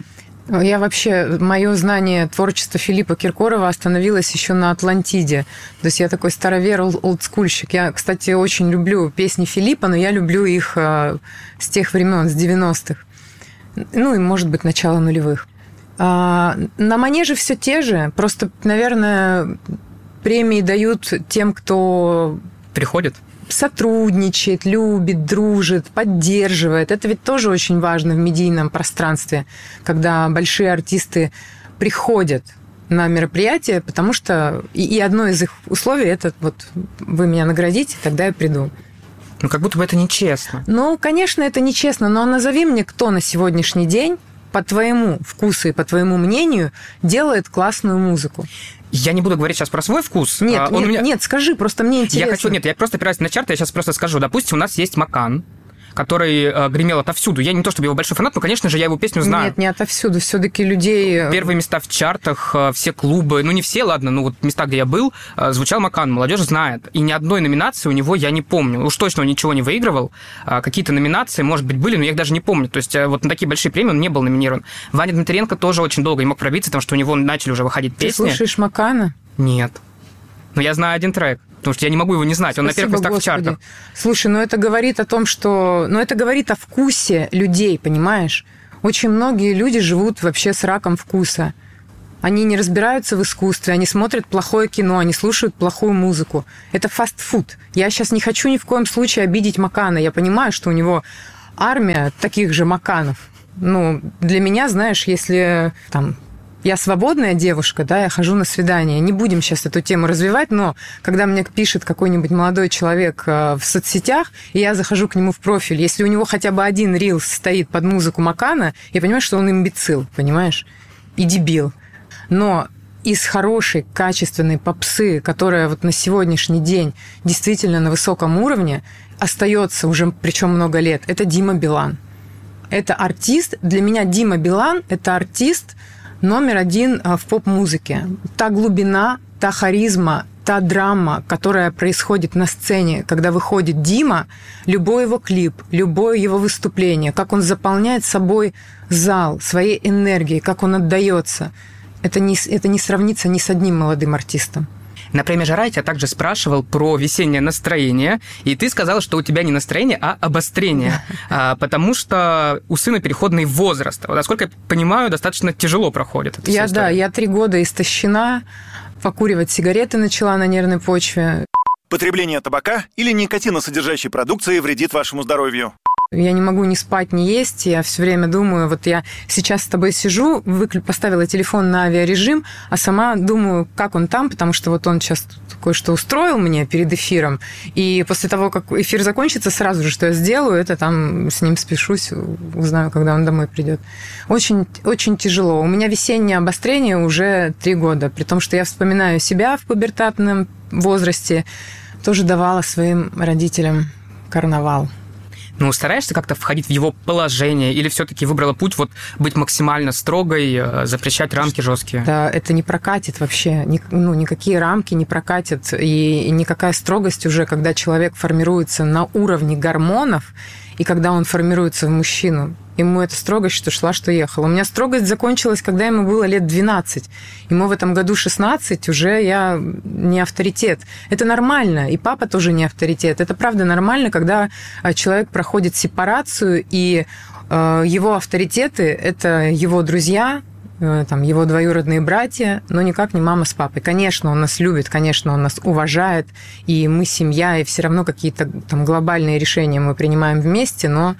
Мое знание творчества Филиппа Киркорова остановилось еще на «Атлантиде». То есть я такой старовер, олдскульщик. Я, кстати, очень люблю песни Филиппа, но я люблю их с тех времен, с 90-х. И, может быть, начала нулевых. На манеже все те же. Просто, наверное, премии дают тем, кто приходит, сотрудничает, любит, дружит, поддерживает. Это ведь тоже очень важно в медийном пространстве, когда большие артисты приходят на мероприятие, потому что и одно из их условий – это вот вы меня наградите, тогда я приду. Ну, как будто бы это нечестно. Ну, конечно, это нечестно, но назови мне, кто на сегодняшний день, по твоему вкусу и по твоему мнению, делает классную музыку. Я не буду говорить сейчас про свой вкус. Нет, скажи, просто мне интересно. Я просто опираюсь на чарты, я сейчас просто скажу. Допустим, у нас есть Макан, который гремел отовсюду. Я не то чтобы его большой фанат, но, конечно же, я его песню знаю. Нет, не отовсюду. Все-таки людей... Первые места в чартах, все клубы, ну не все, ладно, но вот места, где я был, звучал Макан, молодежь знает. И ни одной номинации у него я не помню. Уж точно он ничего не выигрывал. Какие-то номинации, может быть, были, но я их даже не помню. То есть вот на такие большие премии он не был номинирован. Ваня Дмитренко тоже очень долго не мог пробиться, потому что у него начали уже выходить песни. Ты слушаешь Макана? Нет. Но я знаю один трек. Потому что я не могу его не знать. Он на первых местах в чартах. Слушай, это говорит о том, что... это говорит о вкусе людей, понимаешь? Очень многие люди живут вообще с раком вкуса. Они не разбираются в искусстве, они смотрят плохое кино, они слушают плохую музыку. Это фастфуд. Я сейчас не хочу ни в коем случае обидеть Макана. Я понимаю, что у него армия таких же Маканов. Для меня, знаешь, если я свободная девушка, да, я хожу на свидание. Не будем сейчас эту тему развивать, но когда мне пишет какой-нибудь молодой человек в соцсетях, и я захожу к нему в профиль, если у него хотя бы один рилс стоит под музыку Макана, я понимаю, что он имбецил, понимаешь, и дебил. Но из хорошей, качественной попсы, которая вот на сегодняшний день действительно на высоком уровне, остается уже, причем много лет, это Дима Билан. Это артист, для меня Дима Билан – это артист номер один в поп-музыке. Та глубина, та харизма, та драма, которая происходит на сцене, когда выходит Дима, любой его клип, любое его выступление, как он заполняет собой зал, своей энергией, как он отдается, это не сравнится ни с одним молодым артистом. На премии «Жара» я тебя также спрашивал про весеннее настроение, и ты сказала, что у тебя не настроение, а обострение, потому что у сына переходный возраст. Вот, насколько я понимаю, достаточно тяжело проходит эта вся история. Я 3 года истощена, покуривать сигареты начала на нервной почве. Потребление табака или никотиносодержащей продукции вредит вашему здоровью. Я не могу ни спать, ни есть. Я все время думаю, вот я сейчас с тобой сижу, поставила телефон на авиарежим, а сама думаю, как он там, потому что вот он сейчас кое-что устроил мне перед эфиром. И после того, как эфир закончится, сразу же, что я сделаю, это там с ним спешусь, узнаю, когда он домой придет. Очень, очень тяжело. У меня весеннее обострение уже 3 года, при том, что я вспоминаю себя в пубертатном возрасте, тоже давала своим родителям карнавал. Стараешься как-то входить в его положение или все-таки выбрала путь быть максимально строгой, запрещать рамки жесткие? Да, это не прокатит вообще. Никакие рамки не прокатят. И никакая строгость уже, когда человек формируется на уровне гормонов, и когда он формируется в мужчину, ему эта строгость, что шла, что ехала. У меня строгость закончилась, когда ему было лет 12. Ему в этом году 16, уже я не авторитет. Это нормально, и папа тоже не авторитет. Это правда нормально, когда человек проходит сепарацию, и его авторитеты – это его друзья, его двоюродные братья, но никак не мама с папой. Конечно, он нас любит, конечно, он нас уважает, и мы семья, и все равно какие-то глобальные решения мы принимаем вместе, но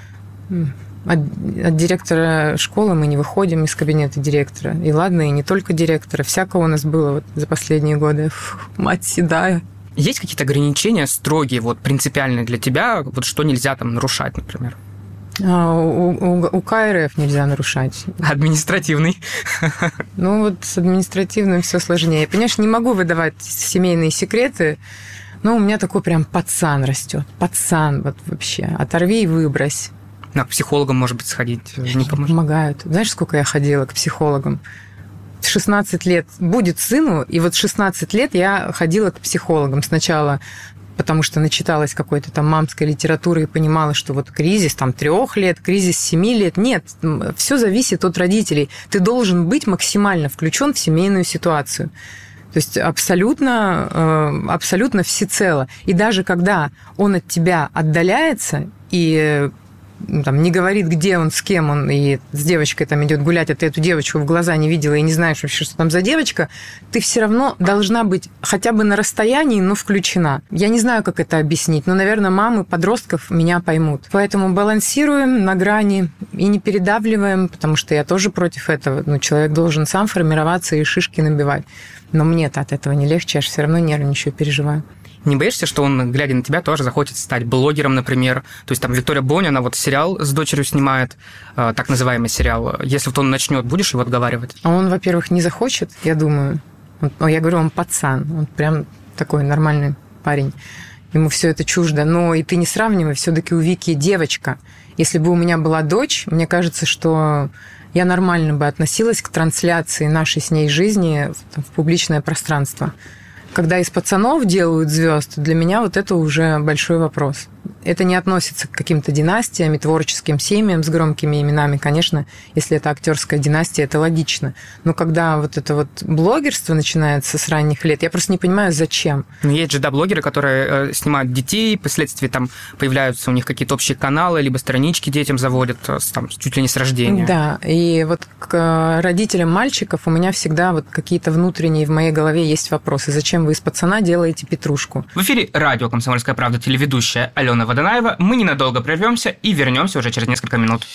от директора школы мы не выходим из кабинета директора. И ладно, и не только директора. Всякого у нас было за последние годы. Мать седая. Есть какие-то ограничения строгие, принципиальные для тебя, что нельзя нарушать, например? У КРФ нельзя нарушать. Административный? С административным все сложнее. Понимаешь, не могу выдавать семейные секреты, но у меня такой прям пацан растет. Пацан вообще. Оторви и выбрось. К психологам, может быть, сходить не поможет? Помогают. Знаешь, сколько я ходила к психологам? 16 лет будет сыну, и 16 лет я ходила к психологам. Сначала потому что начиталась какой-то мамской литературы и понимала, что кризис 3 лет, кризис 7 лет. Нет, все зависит от родителей. Ты должен быть максимально включен в семейную ситуацию. То есть абсолютно всецело. И даже когда он от тебя отдаляется и там, не говорит, где он, с кем он, и с девочкой там идет гулять, а ты эту девочку в глаза не видела и не знаешь вообще, что там за девочка, ты все равно должна быть хотя бы на расстоянии, но включена. Я не знаю, как это объяснить, но, наверное, мамы подростков меня поймут. Поэтому балансируем на грани и не передавливаем, потому что я тоже против этого. Ну, человек должен сам формироваться и шишки набивать. Но мне-то от этого не легче, я же все равно нервничаю, переживаю. Не боишься, что он, глядя на тебя, тоже захочет стать блогером, например? То есть там Виктория Боня, она вот сериал с дочерью снимает, так называемый сериал. Если вот он начнет, будешь его отговаривать? А он, во-первых, не захочет, я думаю. Я говорю, он пацан, он прям такой нормальный парень. Ему все это чуждо. Но и ты не сравнивай, все-таки у Вики девочка. Если бы у меня была дочь, мне кажется, что я нормально бы относилась к трансляции нашей с ней жизни в публичное пространство. Когда из пацанов делают звезд, для меня вот это уже большой вопрос. Это не относится к каким-то династиям и творческим семьям с громкими именами. Конечно, если это актерская династия, это логично. Но когда вот это вот блогерство начинается с ранних лет, я просто не понимаю, зачем. Но есть же, да, блогеры, которые снимают детей, впоследствии там появляются у них какие-то общие каналы, либо странички детям заводят, там, чуть ли не с рождения. Да, и вот к родителям мальчиков у меня всегда вот какие-то внутренние в моей голове есть вопросы. Зачем вы из пацана делаете петрушку? В эфире радио «Комсомольская правда», телеведущая Алена Водонаева. Мы ненадолго прервемся и вернемся уже через несколько минут.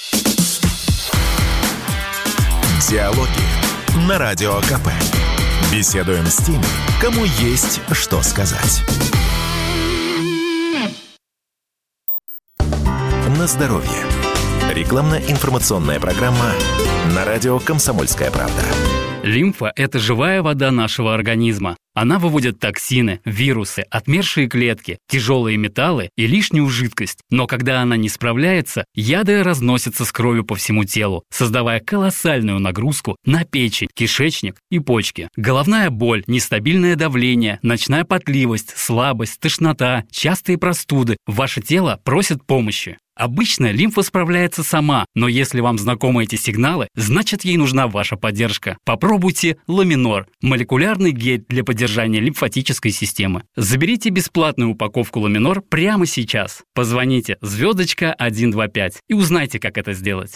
Диалоги на Радио КП. Беседуем с теми, кому есть что сказать. На здоровье. Рекламно-информационная программа на радио «Комсомольская правда». Лимфа – это живая вода нашего организма. Она выводит токсины, вирусы, отмершие клетки, тяжелые металлы и лишнюю жидкость. Но когда она не справляется, яды разносятся с кровью по всему телу, создавая колоссальную нагрузку на печень, кишечник и почки. Головная боль, нестабильное давление, ночная потливость, слабость, тошнота, частые простуды. Ваше тело просит помощи. Обычно лимфа справляется сама, но если вам знакомы эти сигналы, значит ей нужна ваша поддержка. Попробуйте Ламинор – молекулярный гель для поддержания лимфатической системы. Заберите бесплатную упаковку Ламинор прямо сейчас. Позвоните *125 и узнайте, как это сделать.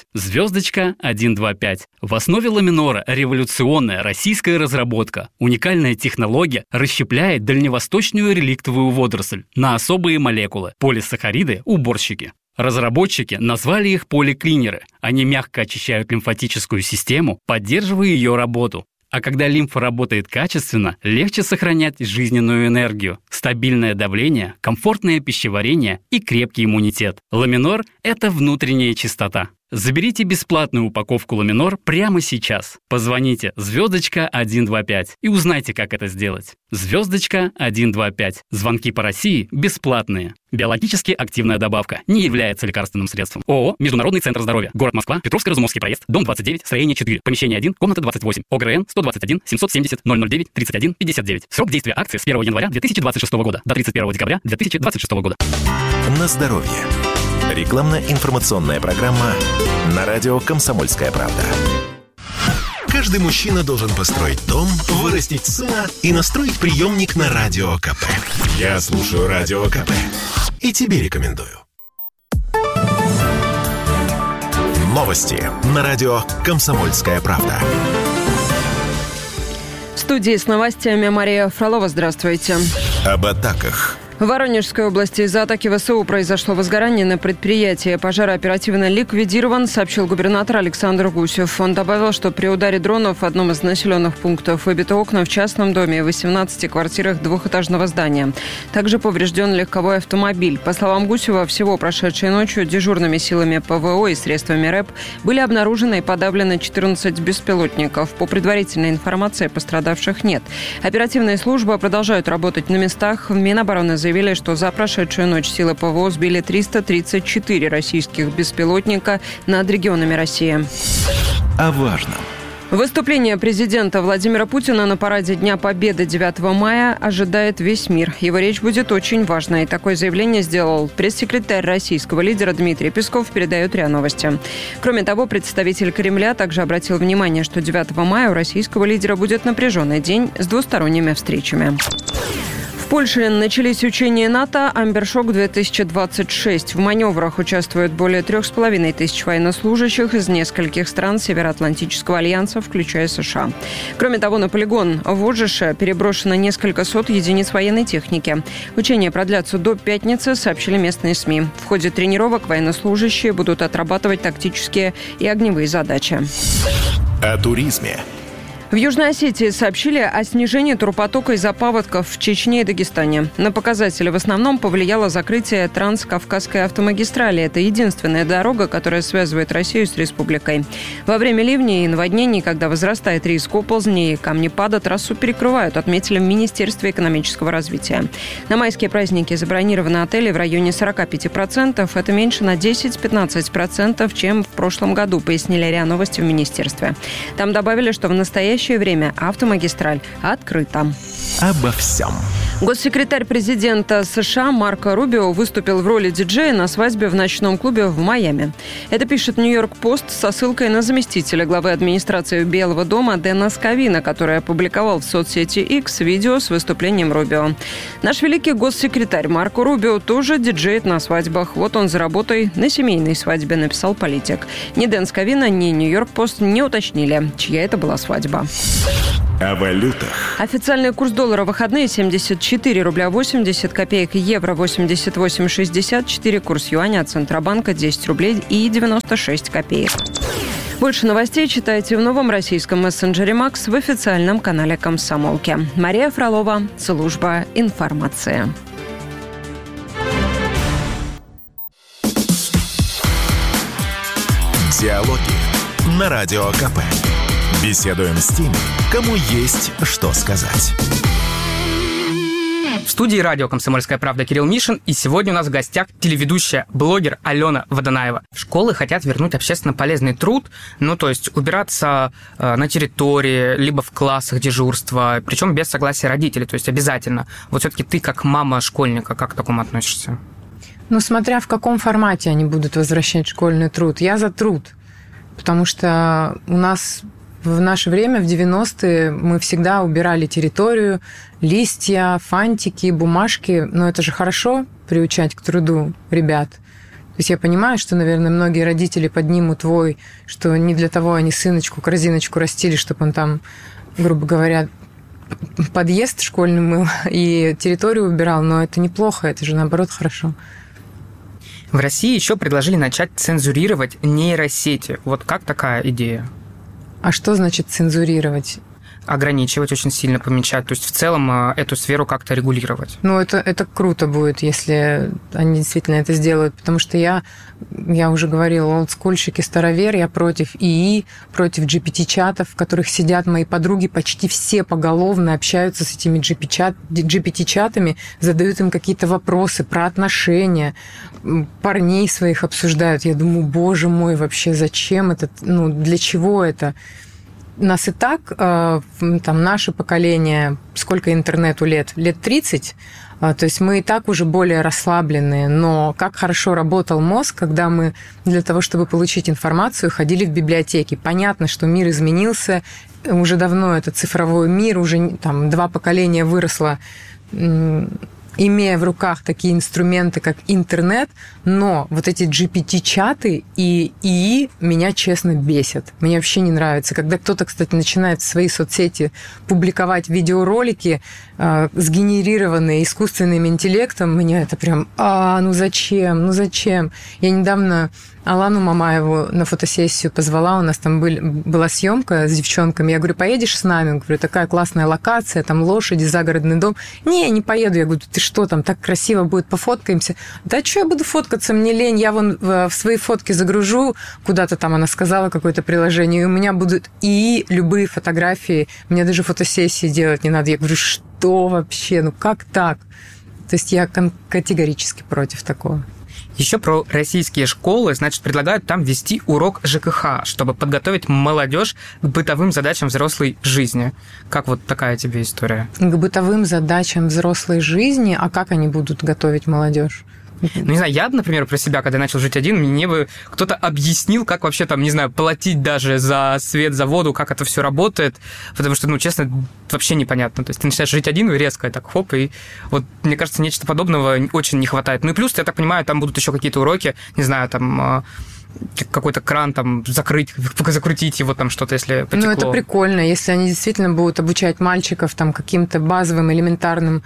*125. В основе Ламинора революционная российская разработка. Уникальная технология расщепляет дальневосточную реликтовую водоросль на особые молекулы – полисахариды, уборщики. Разработчики назвали их поликлинеры. Они мягко очищают лимфатическую систему, поддерживая ее работу. А когда лимфа работает качественно, легче сохранять жизненную энергию, стабильное давление, комфортное пищеварение и крепкий иммунитет. Ламинор – это внутренняя чистота. Заберите бесплатную упаковку Ламинор прямо сейчас. Позвоните *125 и узнайте, как это сделать. *125. Звонки по России бесплатные. Биологически активная добавка. Не является лекарственным средством. ООО «Международный центр здоровья». Город Москва. Петровско-Разумовский проезд. Дом 29. Строение 4. Помещение 1. Комната 28. ОГРН 121 770 009 31 59. Срок действия акции с 1 января 2026 года до 31 декабря 2026 года. На здоровье. Рекламно-информационная программа на радио «Комсомольская правда». Каждый мужчина должен построить дом, вырастить сына и настроить приемник на Радио КП. Я слушаю Радио КП и тебе рекомендую. Новости на радио «Комсомольская правда». В студии с новостями Мария Фролова. Здравствуйте. Об атаках. В Воронежской области из-за атаки ВСУ произошло возгорание на предприятии. Пожар оперативно ликвидирован, сообщил губернатор Александр Гусев. Он добавил, что при ударе дронов в одном из населенных пунктов выбиты окна в частном доме и 18 квартирах двухэтажного здания. Также поврежден легковой автомобиль. По словам Гусева, всего прошедшей ночью дежурными силами ПВО и средствами РЭП были обнаружены и подавлены 14 беспилотников. По предварительной информации пострадавших нет. Оперативные службы продолжают работать на местах. В Минобороны заявили, что за прошедшую ночь силы ПВО сбили 334 российских беспилотника над регионами России. О важном. Выступление президента Владимира Путина на параде Дня Победы 9 мая ожидает весь мир. Его речь будет очень важной. Такое заявление сделал пресс-секретарь российского лидера Дмитрий Песков, передает РИА Новости. Кроме того, представитель Кремля также обратил внимание, что 9 мая у российского лидера будет напряженный день с двусторонними встречами. В Польше начались учения НАТО «Амбершок-2026». В маневрах участвуют более 3500 военнослужащих из нескольких стран Североатлантического альянса, включая США. Кроме того, на полигон в Оджише переброшено несколько сот единиц военной техники. Учения продлятся до пятницы, сообщили местные СМИ. В ходе тренировок военнослужащие будут отрабатывать тактические и огневые задачи. О туризме. В Южной Осетии сообщили о снижении турпотока из-за паводков в Чечне и Дагестане. На показатели в основном повлияло закрытие Транскавказской автомагистрали. Это единственная дорога, которая связывает Россию с республикой. Во время ливней и наводнений, когда возрастает риск оползней и камнепада, трассу перекрывают, отметили в Министерстве экономического развития. На майские праздники забронированы отели в районе 45%. Это меньше на 10-15%, чем в прошлом году, пояснили РИА Новости в Министерстве. Там добавили, что в настоящее время автомагистраль открыта. Обо всем. Госсекретарь президента США Марко Рубио выступил в роли диджея на свадьбе в ночном клубе в Майами. Это пишет Нью-Йорк-Пост со ссылкой на заместителя главы администрации Белого дома Дэна Скавина, который опубликовал в соцсети X видео с выступлением Рубио. Наш великий госсекретарь Марко Рубио тоже диджеет на свадьбах. Вот он за работой на семейной свадьбе, написал политик. Ни Дэн Скавина, ни Нью-Йорк-Пост не уточнили, чья это была свадьба. О валютах. Официальный курс доллара в выходные 74 рубля 80 копеек, евро 88,64, курс юаня от Центробанка 10 рублей и 96 копеек. Больше новостей читайте в новом российском мессенджере «Макс» в официальном канале «Комсомолки». Мария Фролова, служба информации. Диалоги на Радио КП. Беседуем с теми, кому есть что сказать. В студии радио «Комсомольская правда» Кирилл Мишин, и сегодня у нас в гостях телеведущая, блогер Алена Водонаева. Школы хотят вернуть общественно полезный труд, то есть убираться на территории, либо в классах дежурства, причем без согласия родителей, то есть обязательно. Вот все-таки ты, как мама школьника, как к такому относишься? Смотря в каком формате они будут возвращать школьный труд. Я за труд, потому что у нас в наше время, в 90-е, мы всегда убирали территорию, листья, фантики, бумажки. Но это же хорошо, приучать к труду ребят. То есть я понимаю, что, наверное, многие родители поднимут вой, что не для того они сыночку корзиночку растили, чтобы он там, грубо говоря, подъезд школьный мыл и территорию убирал. Но это неплохо, это же, наоборот, хорошо. В России еще предложили начать цензурировать нейросети. Вот как такая идея? А что значит цензурировать? Ограничивать, очень сильно помечать. То есть в целом эту сферу как-то регулировать. Это круто будет, если они действительно это сделают. Потому что я уже говорила, олдскульщик и старовер, я против ИИ, против GPT-чатов, в которых сидят мои подруги, почти все поголовно общаются с этими GPT-чатами, задают им какие-то вопросы про отношения, парней своих обсуждают. Я думаю, боже мой, вообще зачем это? Для чего это? Нас и так, наше поколение, сколько интернету лет? Лет 30, то есть мы и так уже более расслабленные, но как хорошо работал мозг, когда мы для того, чтобы получить информацию, ходили в библиотеки. Понятно, что мир изменился, уже давно это цифровой мир, уже 2 поколения выросло, имея в руках такие инструменты, как интернет, но вот эти GPT-чаты и ИИ меня, честно, бесят. Мне вообще не нравится. Когда кто-то, кстати, начинает в свои соцсети публиковать видеоролики, сгенерированные искусственным интеллектом, меня это прям, зачем? Я недавно Алану Мамаеву на фотосессию позвала, у нас там была съемка с девчонками. Я говорю, поедешь с нами? Говорю, такая классная локация, там лошади, загородный дом. Не поеду. Я говорю, ты что, там так красиво будет, пофоткаемся? Да что я буду фоткаться, мне лень, я вон в свои фотки загружу куда-то там, она сказала, какое-то приложение, и у меня будут и любые фотографии, мне даже фотосессии делать не надо. Я говорю, что вообще, как так? То есть я категорически против такого. Еще про российские школы, предлагают там вести урок ЖКХ, чтобы подготовить молодежь к бытовым задачам взрослой жизни. Как вот такая тебе история? К бытовым задачам взрослой жизни? А как они будут готовить молодежь? Ну, не знаю, я, например, про себя, когда я начал жить один, мне бы кто-то объяснил, как вообще там, не знаю, платить даже за свет, за воду, как это все работает, потому что, ну, честно, вообще непонятно. То есть ты начинаешь жить один, и резко так хоп, и вот, мне кажется, нечто подобного очень не хватает. Ну и плюс, я так понимаю, там будут еще какие-то уроки, не знаю, там какой-то кран там закрыть, закрутить его там что-то, если потекло. Ну, это прикольно, если они действительно будут обучать мальчиков там каким-то базовым, элементарным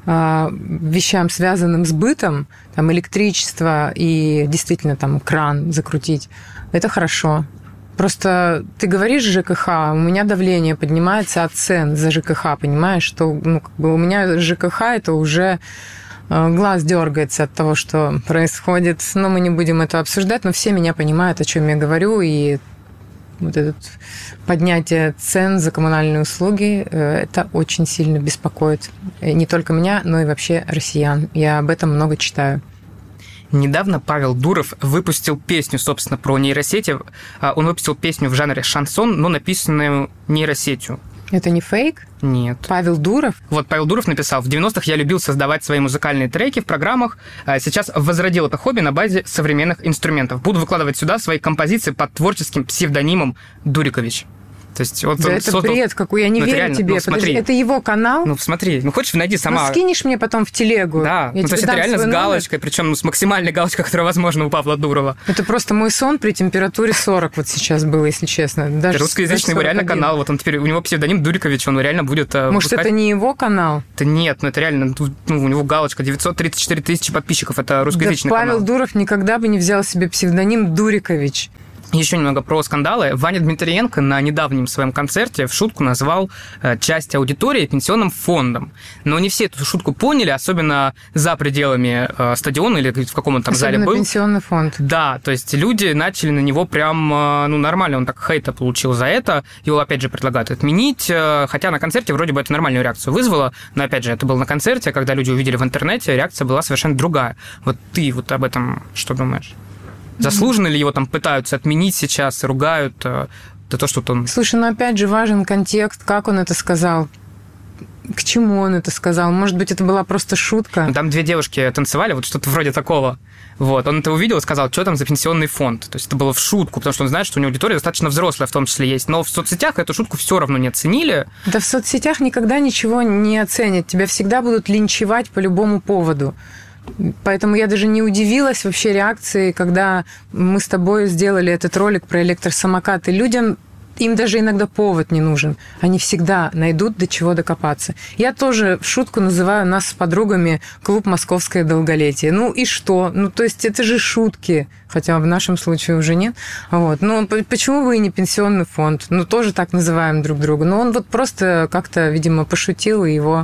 вещам, связанным с бытом, там электричество и действительно там кран закрутить. Это хорошо. Просто ты говоришь ЖКХ, у меня давление поднимается от цен за ЖКХ, понимаешь, что ну, как бы у меня ЖКХ это уже глаз дергается от того, что происходит. Но мы не будем это обсуждать, но все меня понимают, о чем я говорю, и вот это поднятие цен за коммунальные услуги, это очень сильно беспокоит не только меня, но и вообще россиян. Я об этом много читаю. Недавно Павел Дуров выпустил песню, собственно, про нейросети. Он выпустил песню в жанре шансон, но написанную нейросетью. Это не фейк? Нет. Павел Дуров? Вот Павел Дуров написал: в 90-х я любил создавать свои музыкальные треки в программах. Сейчас возродил это хобби на базе современных инструментов. Буду выкладывать сюда свои композиции под творческим псевдонимом Дурикович. То есть, вот да это бред какой, я не верю реально, тебе. Ну, подожди, это его канал? Ну, смотри, ну, хочешь, найди сама. Ну, скинешь мне потом в телегу. Да, ну, то есть это реально с галочкой, причем с максимальной галочкой, которая возможна у Павла Дурова. Это просто мой сон при температуре 40 вот сейчас был, если честно. Даже русскоязычный его реально канал, вот он теперь, у него псевдоним Дурикович, он реально будет Может, выпускать... это не его канал? Да нет, ну это реально, ну, у него галочка, 934 тысячи подписчиков, это русскоязычный канал. Павел Дуров никогда бы не взял себе псевдоним Дурикович. Еще немного про скандалы. Ваня Дмитриенко на недавнем своем концерте в шутку назвал часть аудитории пенсионным фондом. Но не все эту шутку поняли, особенно за пределами стадиона или в каком-то там зале был. Пенсионный фонд. Да, то есть люди начали на него прям, ну, нормально, он так хейта получил за это. Его, опять же, предлагают отменить, хотя на концерте вроде бы это нормальную реакцию вызвало. Но, опять же, это было на концерте, когда люди увидели в интернете, реакция была совершенно другая. Вот ты вот об этом что думаешь? Заслуженно ли его там пытаются отменить сейчас, ругают за то, что он... Слушай, ну опять же важен контекст, как он это сказал, к чему он это сказал. Может быть, это была просто шутка. Ну, там две девушки танцевали, вот что-то вроде такого. Вот, он это увидел и сказал, что там за пенсионный фонд. То есть это было в шутку, потому что он знает, что у него аудитория достаточно взрослая в том числе есть. Но в соцсетях эту шутку все равно не оценили. Да в соцсетях никогда ничего не оценят. Тебя всегда будут линчевать по любому поводу. Поэтому я даже не удивилась вообще реакции, когда мы с тобой сделали этот ролик про электросамокаты. Людям, им даже иногда повод не нужен. Они всегда найдут, до чего докопаться. Я тоже в шутку называю нас с подругами клуб «Московское долголетие». Ну и что? Ну то есть это же шутки, хотя в нашем случае уже нет. Вот. Ну почему бы и не пенсионный фонд? Ну тоже так называем друг друга. Но он вот просто как-то, видимо, пошутил, и его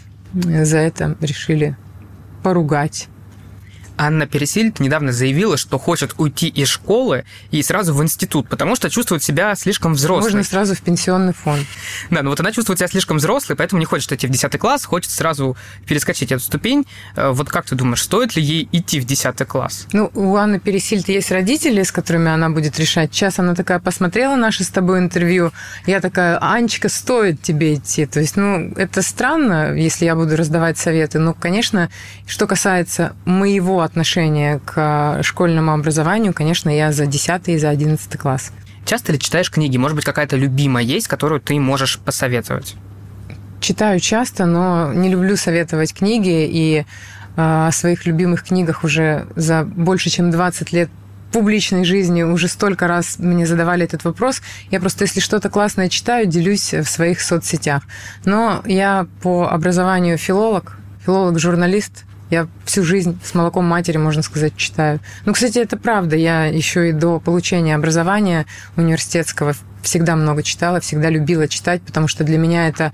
за это решили поругать. Анна Пересильд недавно заявила, что хочет уйти из школы и сразу в институт, потому что чувствует себя слишком взрослой. Можно сразу в пенсионный фонд. Да, но вот она чувствует себя слишком взрослой, поэтому не хочет идти в 10 класс, хочет сразу перескочить эту ступень. Вот как ты думаешь, стоит ли ей идти в 10 класс? Ну, у Анны Пересильд есть родители, с которыми она будет решать. Сейчас она такая посмотрела наше с тобой интервью, я такая: Анечка, стоит тебе идти. То есть, ну, это странно, если я буду раздавать советы, но, конечно, что касается моего отношение к школьному образованию, конечно, я за 10 и за 11 класс. Часто ли читаешь книги? Может быть, какая-то любимая есть, которую ты можешь посоветовать? Читаю часто, но не люблю советовать книги, и о своих любимых книгах уже за больше, чем 20 лет публичной жизни уже столько раз мне задавали этот вопрос. Я просто, если что-то классное читаю, делюсь в своих соцсетях. Но я по образованию филолог-журналист. Я всю жизнь с молоком матери, можно сказать, читаю. Ну, кстати, это правда. Я еще и до получения образования университетского всегда много читала, всегда любила читать, потому что для меня это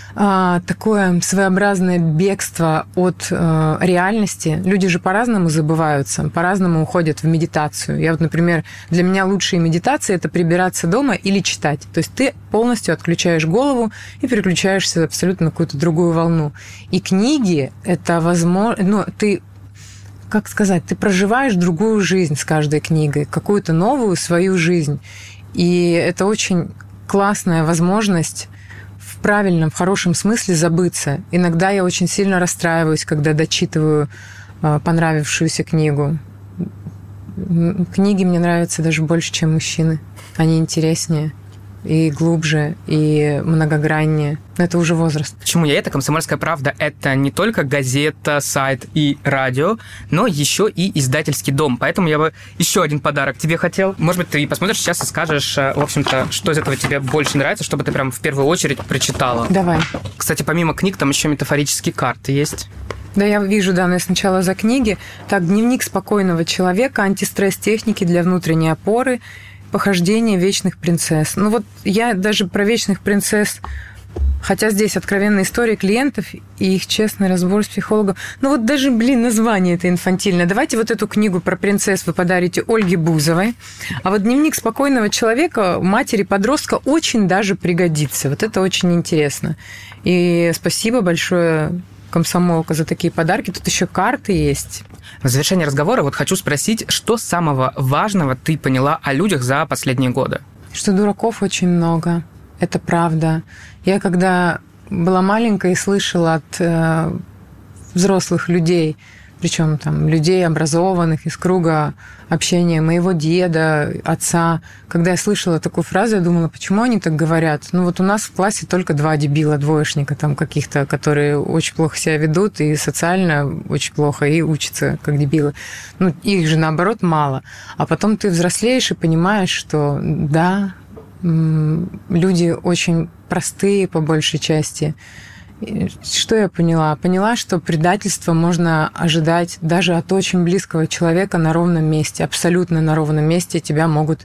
такое своеобразное бегство от реальности. Люди же по-разному забываются, по-разному уходят в медитацию. Я вот, например, для меня лучшие медитации – это прибираться дома или читать. То есть ты полностью отключаешь голову и переключаешься абсолютно на какую-то другую волну. И книги – это возможно… Ну, ты, как сказать, ты проживаешь другую жизнь с каждой книгой, какую-то новую свою жизнь. И это очень классная возможность в правильном, в хорошем смысле забыться. Иногда я очень сильно расстраиваюсь, когда дочитываю понравившуюся книгу. Книги мне нравятся даже больше, чем мужчины. Они интереснее и глубже, и многограннее. Но это уже возраст. Почему я это? «Комсомольская правда» — это не только газета, сайт и радио, но еще и издательский дом. Поэтому я бы еще один подарок тебе хотел. Может быть, ты посмотришь сейчас и скажешь, в общем-то, что из этого тебе больше нравится, чтобы ты прям в первую очередь прочитала. Давай. Кстати, помимо книг, там еще метафорические карты есть. Да, я вижу, да, но я сначала за книги. Так, «Дневник спокойного человека», «Антистресс-техники для внутренней опоры», «Похождение вечных принцесс». Ну вот я даже про вечных принцесс, хотя здесь откровенная история клиентов и их честный разбор с психологом. Ну вот даже, название это инфантильное. Давайте вот эту книгу про принцесс вы подарите Ольге Бузовой. А вот «Дневник спокойного человека» матери-подростка очень даже пригодится. Вот это очень интересно. И спасибо большое, «Комсомолка», за такие подарки. Тут еще карты есть. В завершении разговора вот хочу спросить, что самого важного ты поняла о людях за последние годы? Что дураков очень много. Это правда. Я когда была маленькая и слышала от взрослых людей, причем там людей образованных из круга общения моего деда, отца, когда я слышала такую фразу, я думала, почему они так говорят? Ну вот у нас в классе только 2 дебила, двоечника там каких-то, которые очень плохо себя ведут и социально очень плохо, и учатся как дебилы. Ну, их же, наоборот, мало. А потом ты взрослеешь и понимаешь, что да, люди очень простые по большей части. Что я поняла? Поняла, что предательство можно ожидать даже от очень близкого человека на ровном месте. Абсолютно на ровном месте тебя могут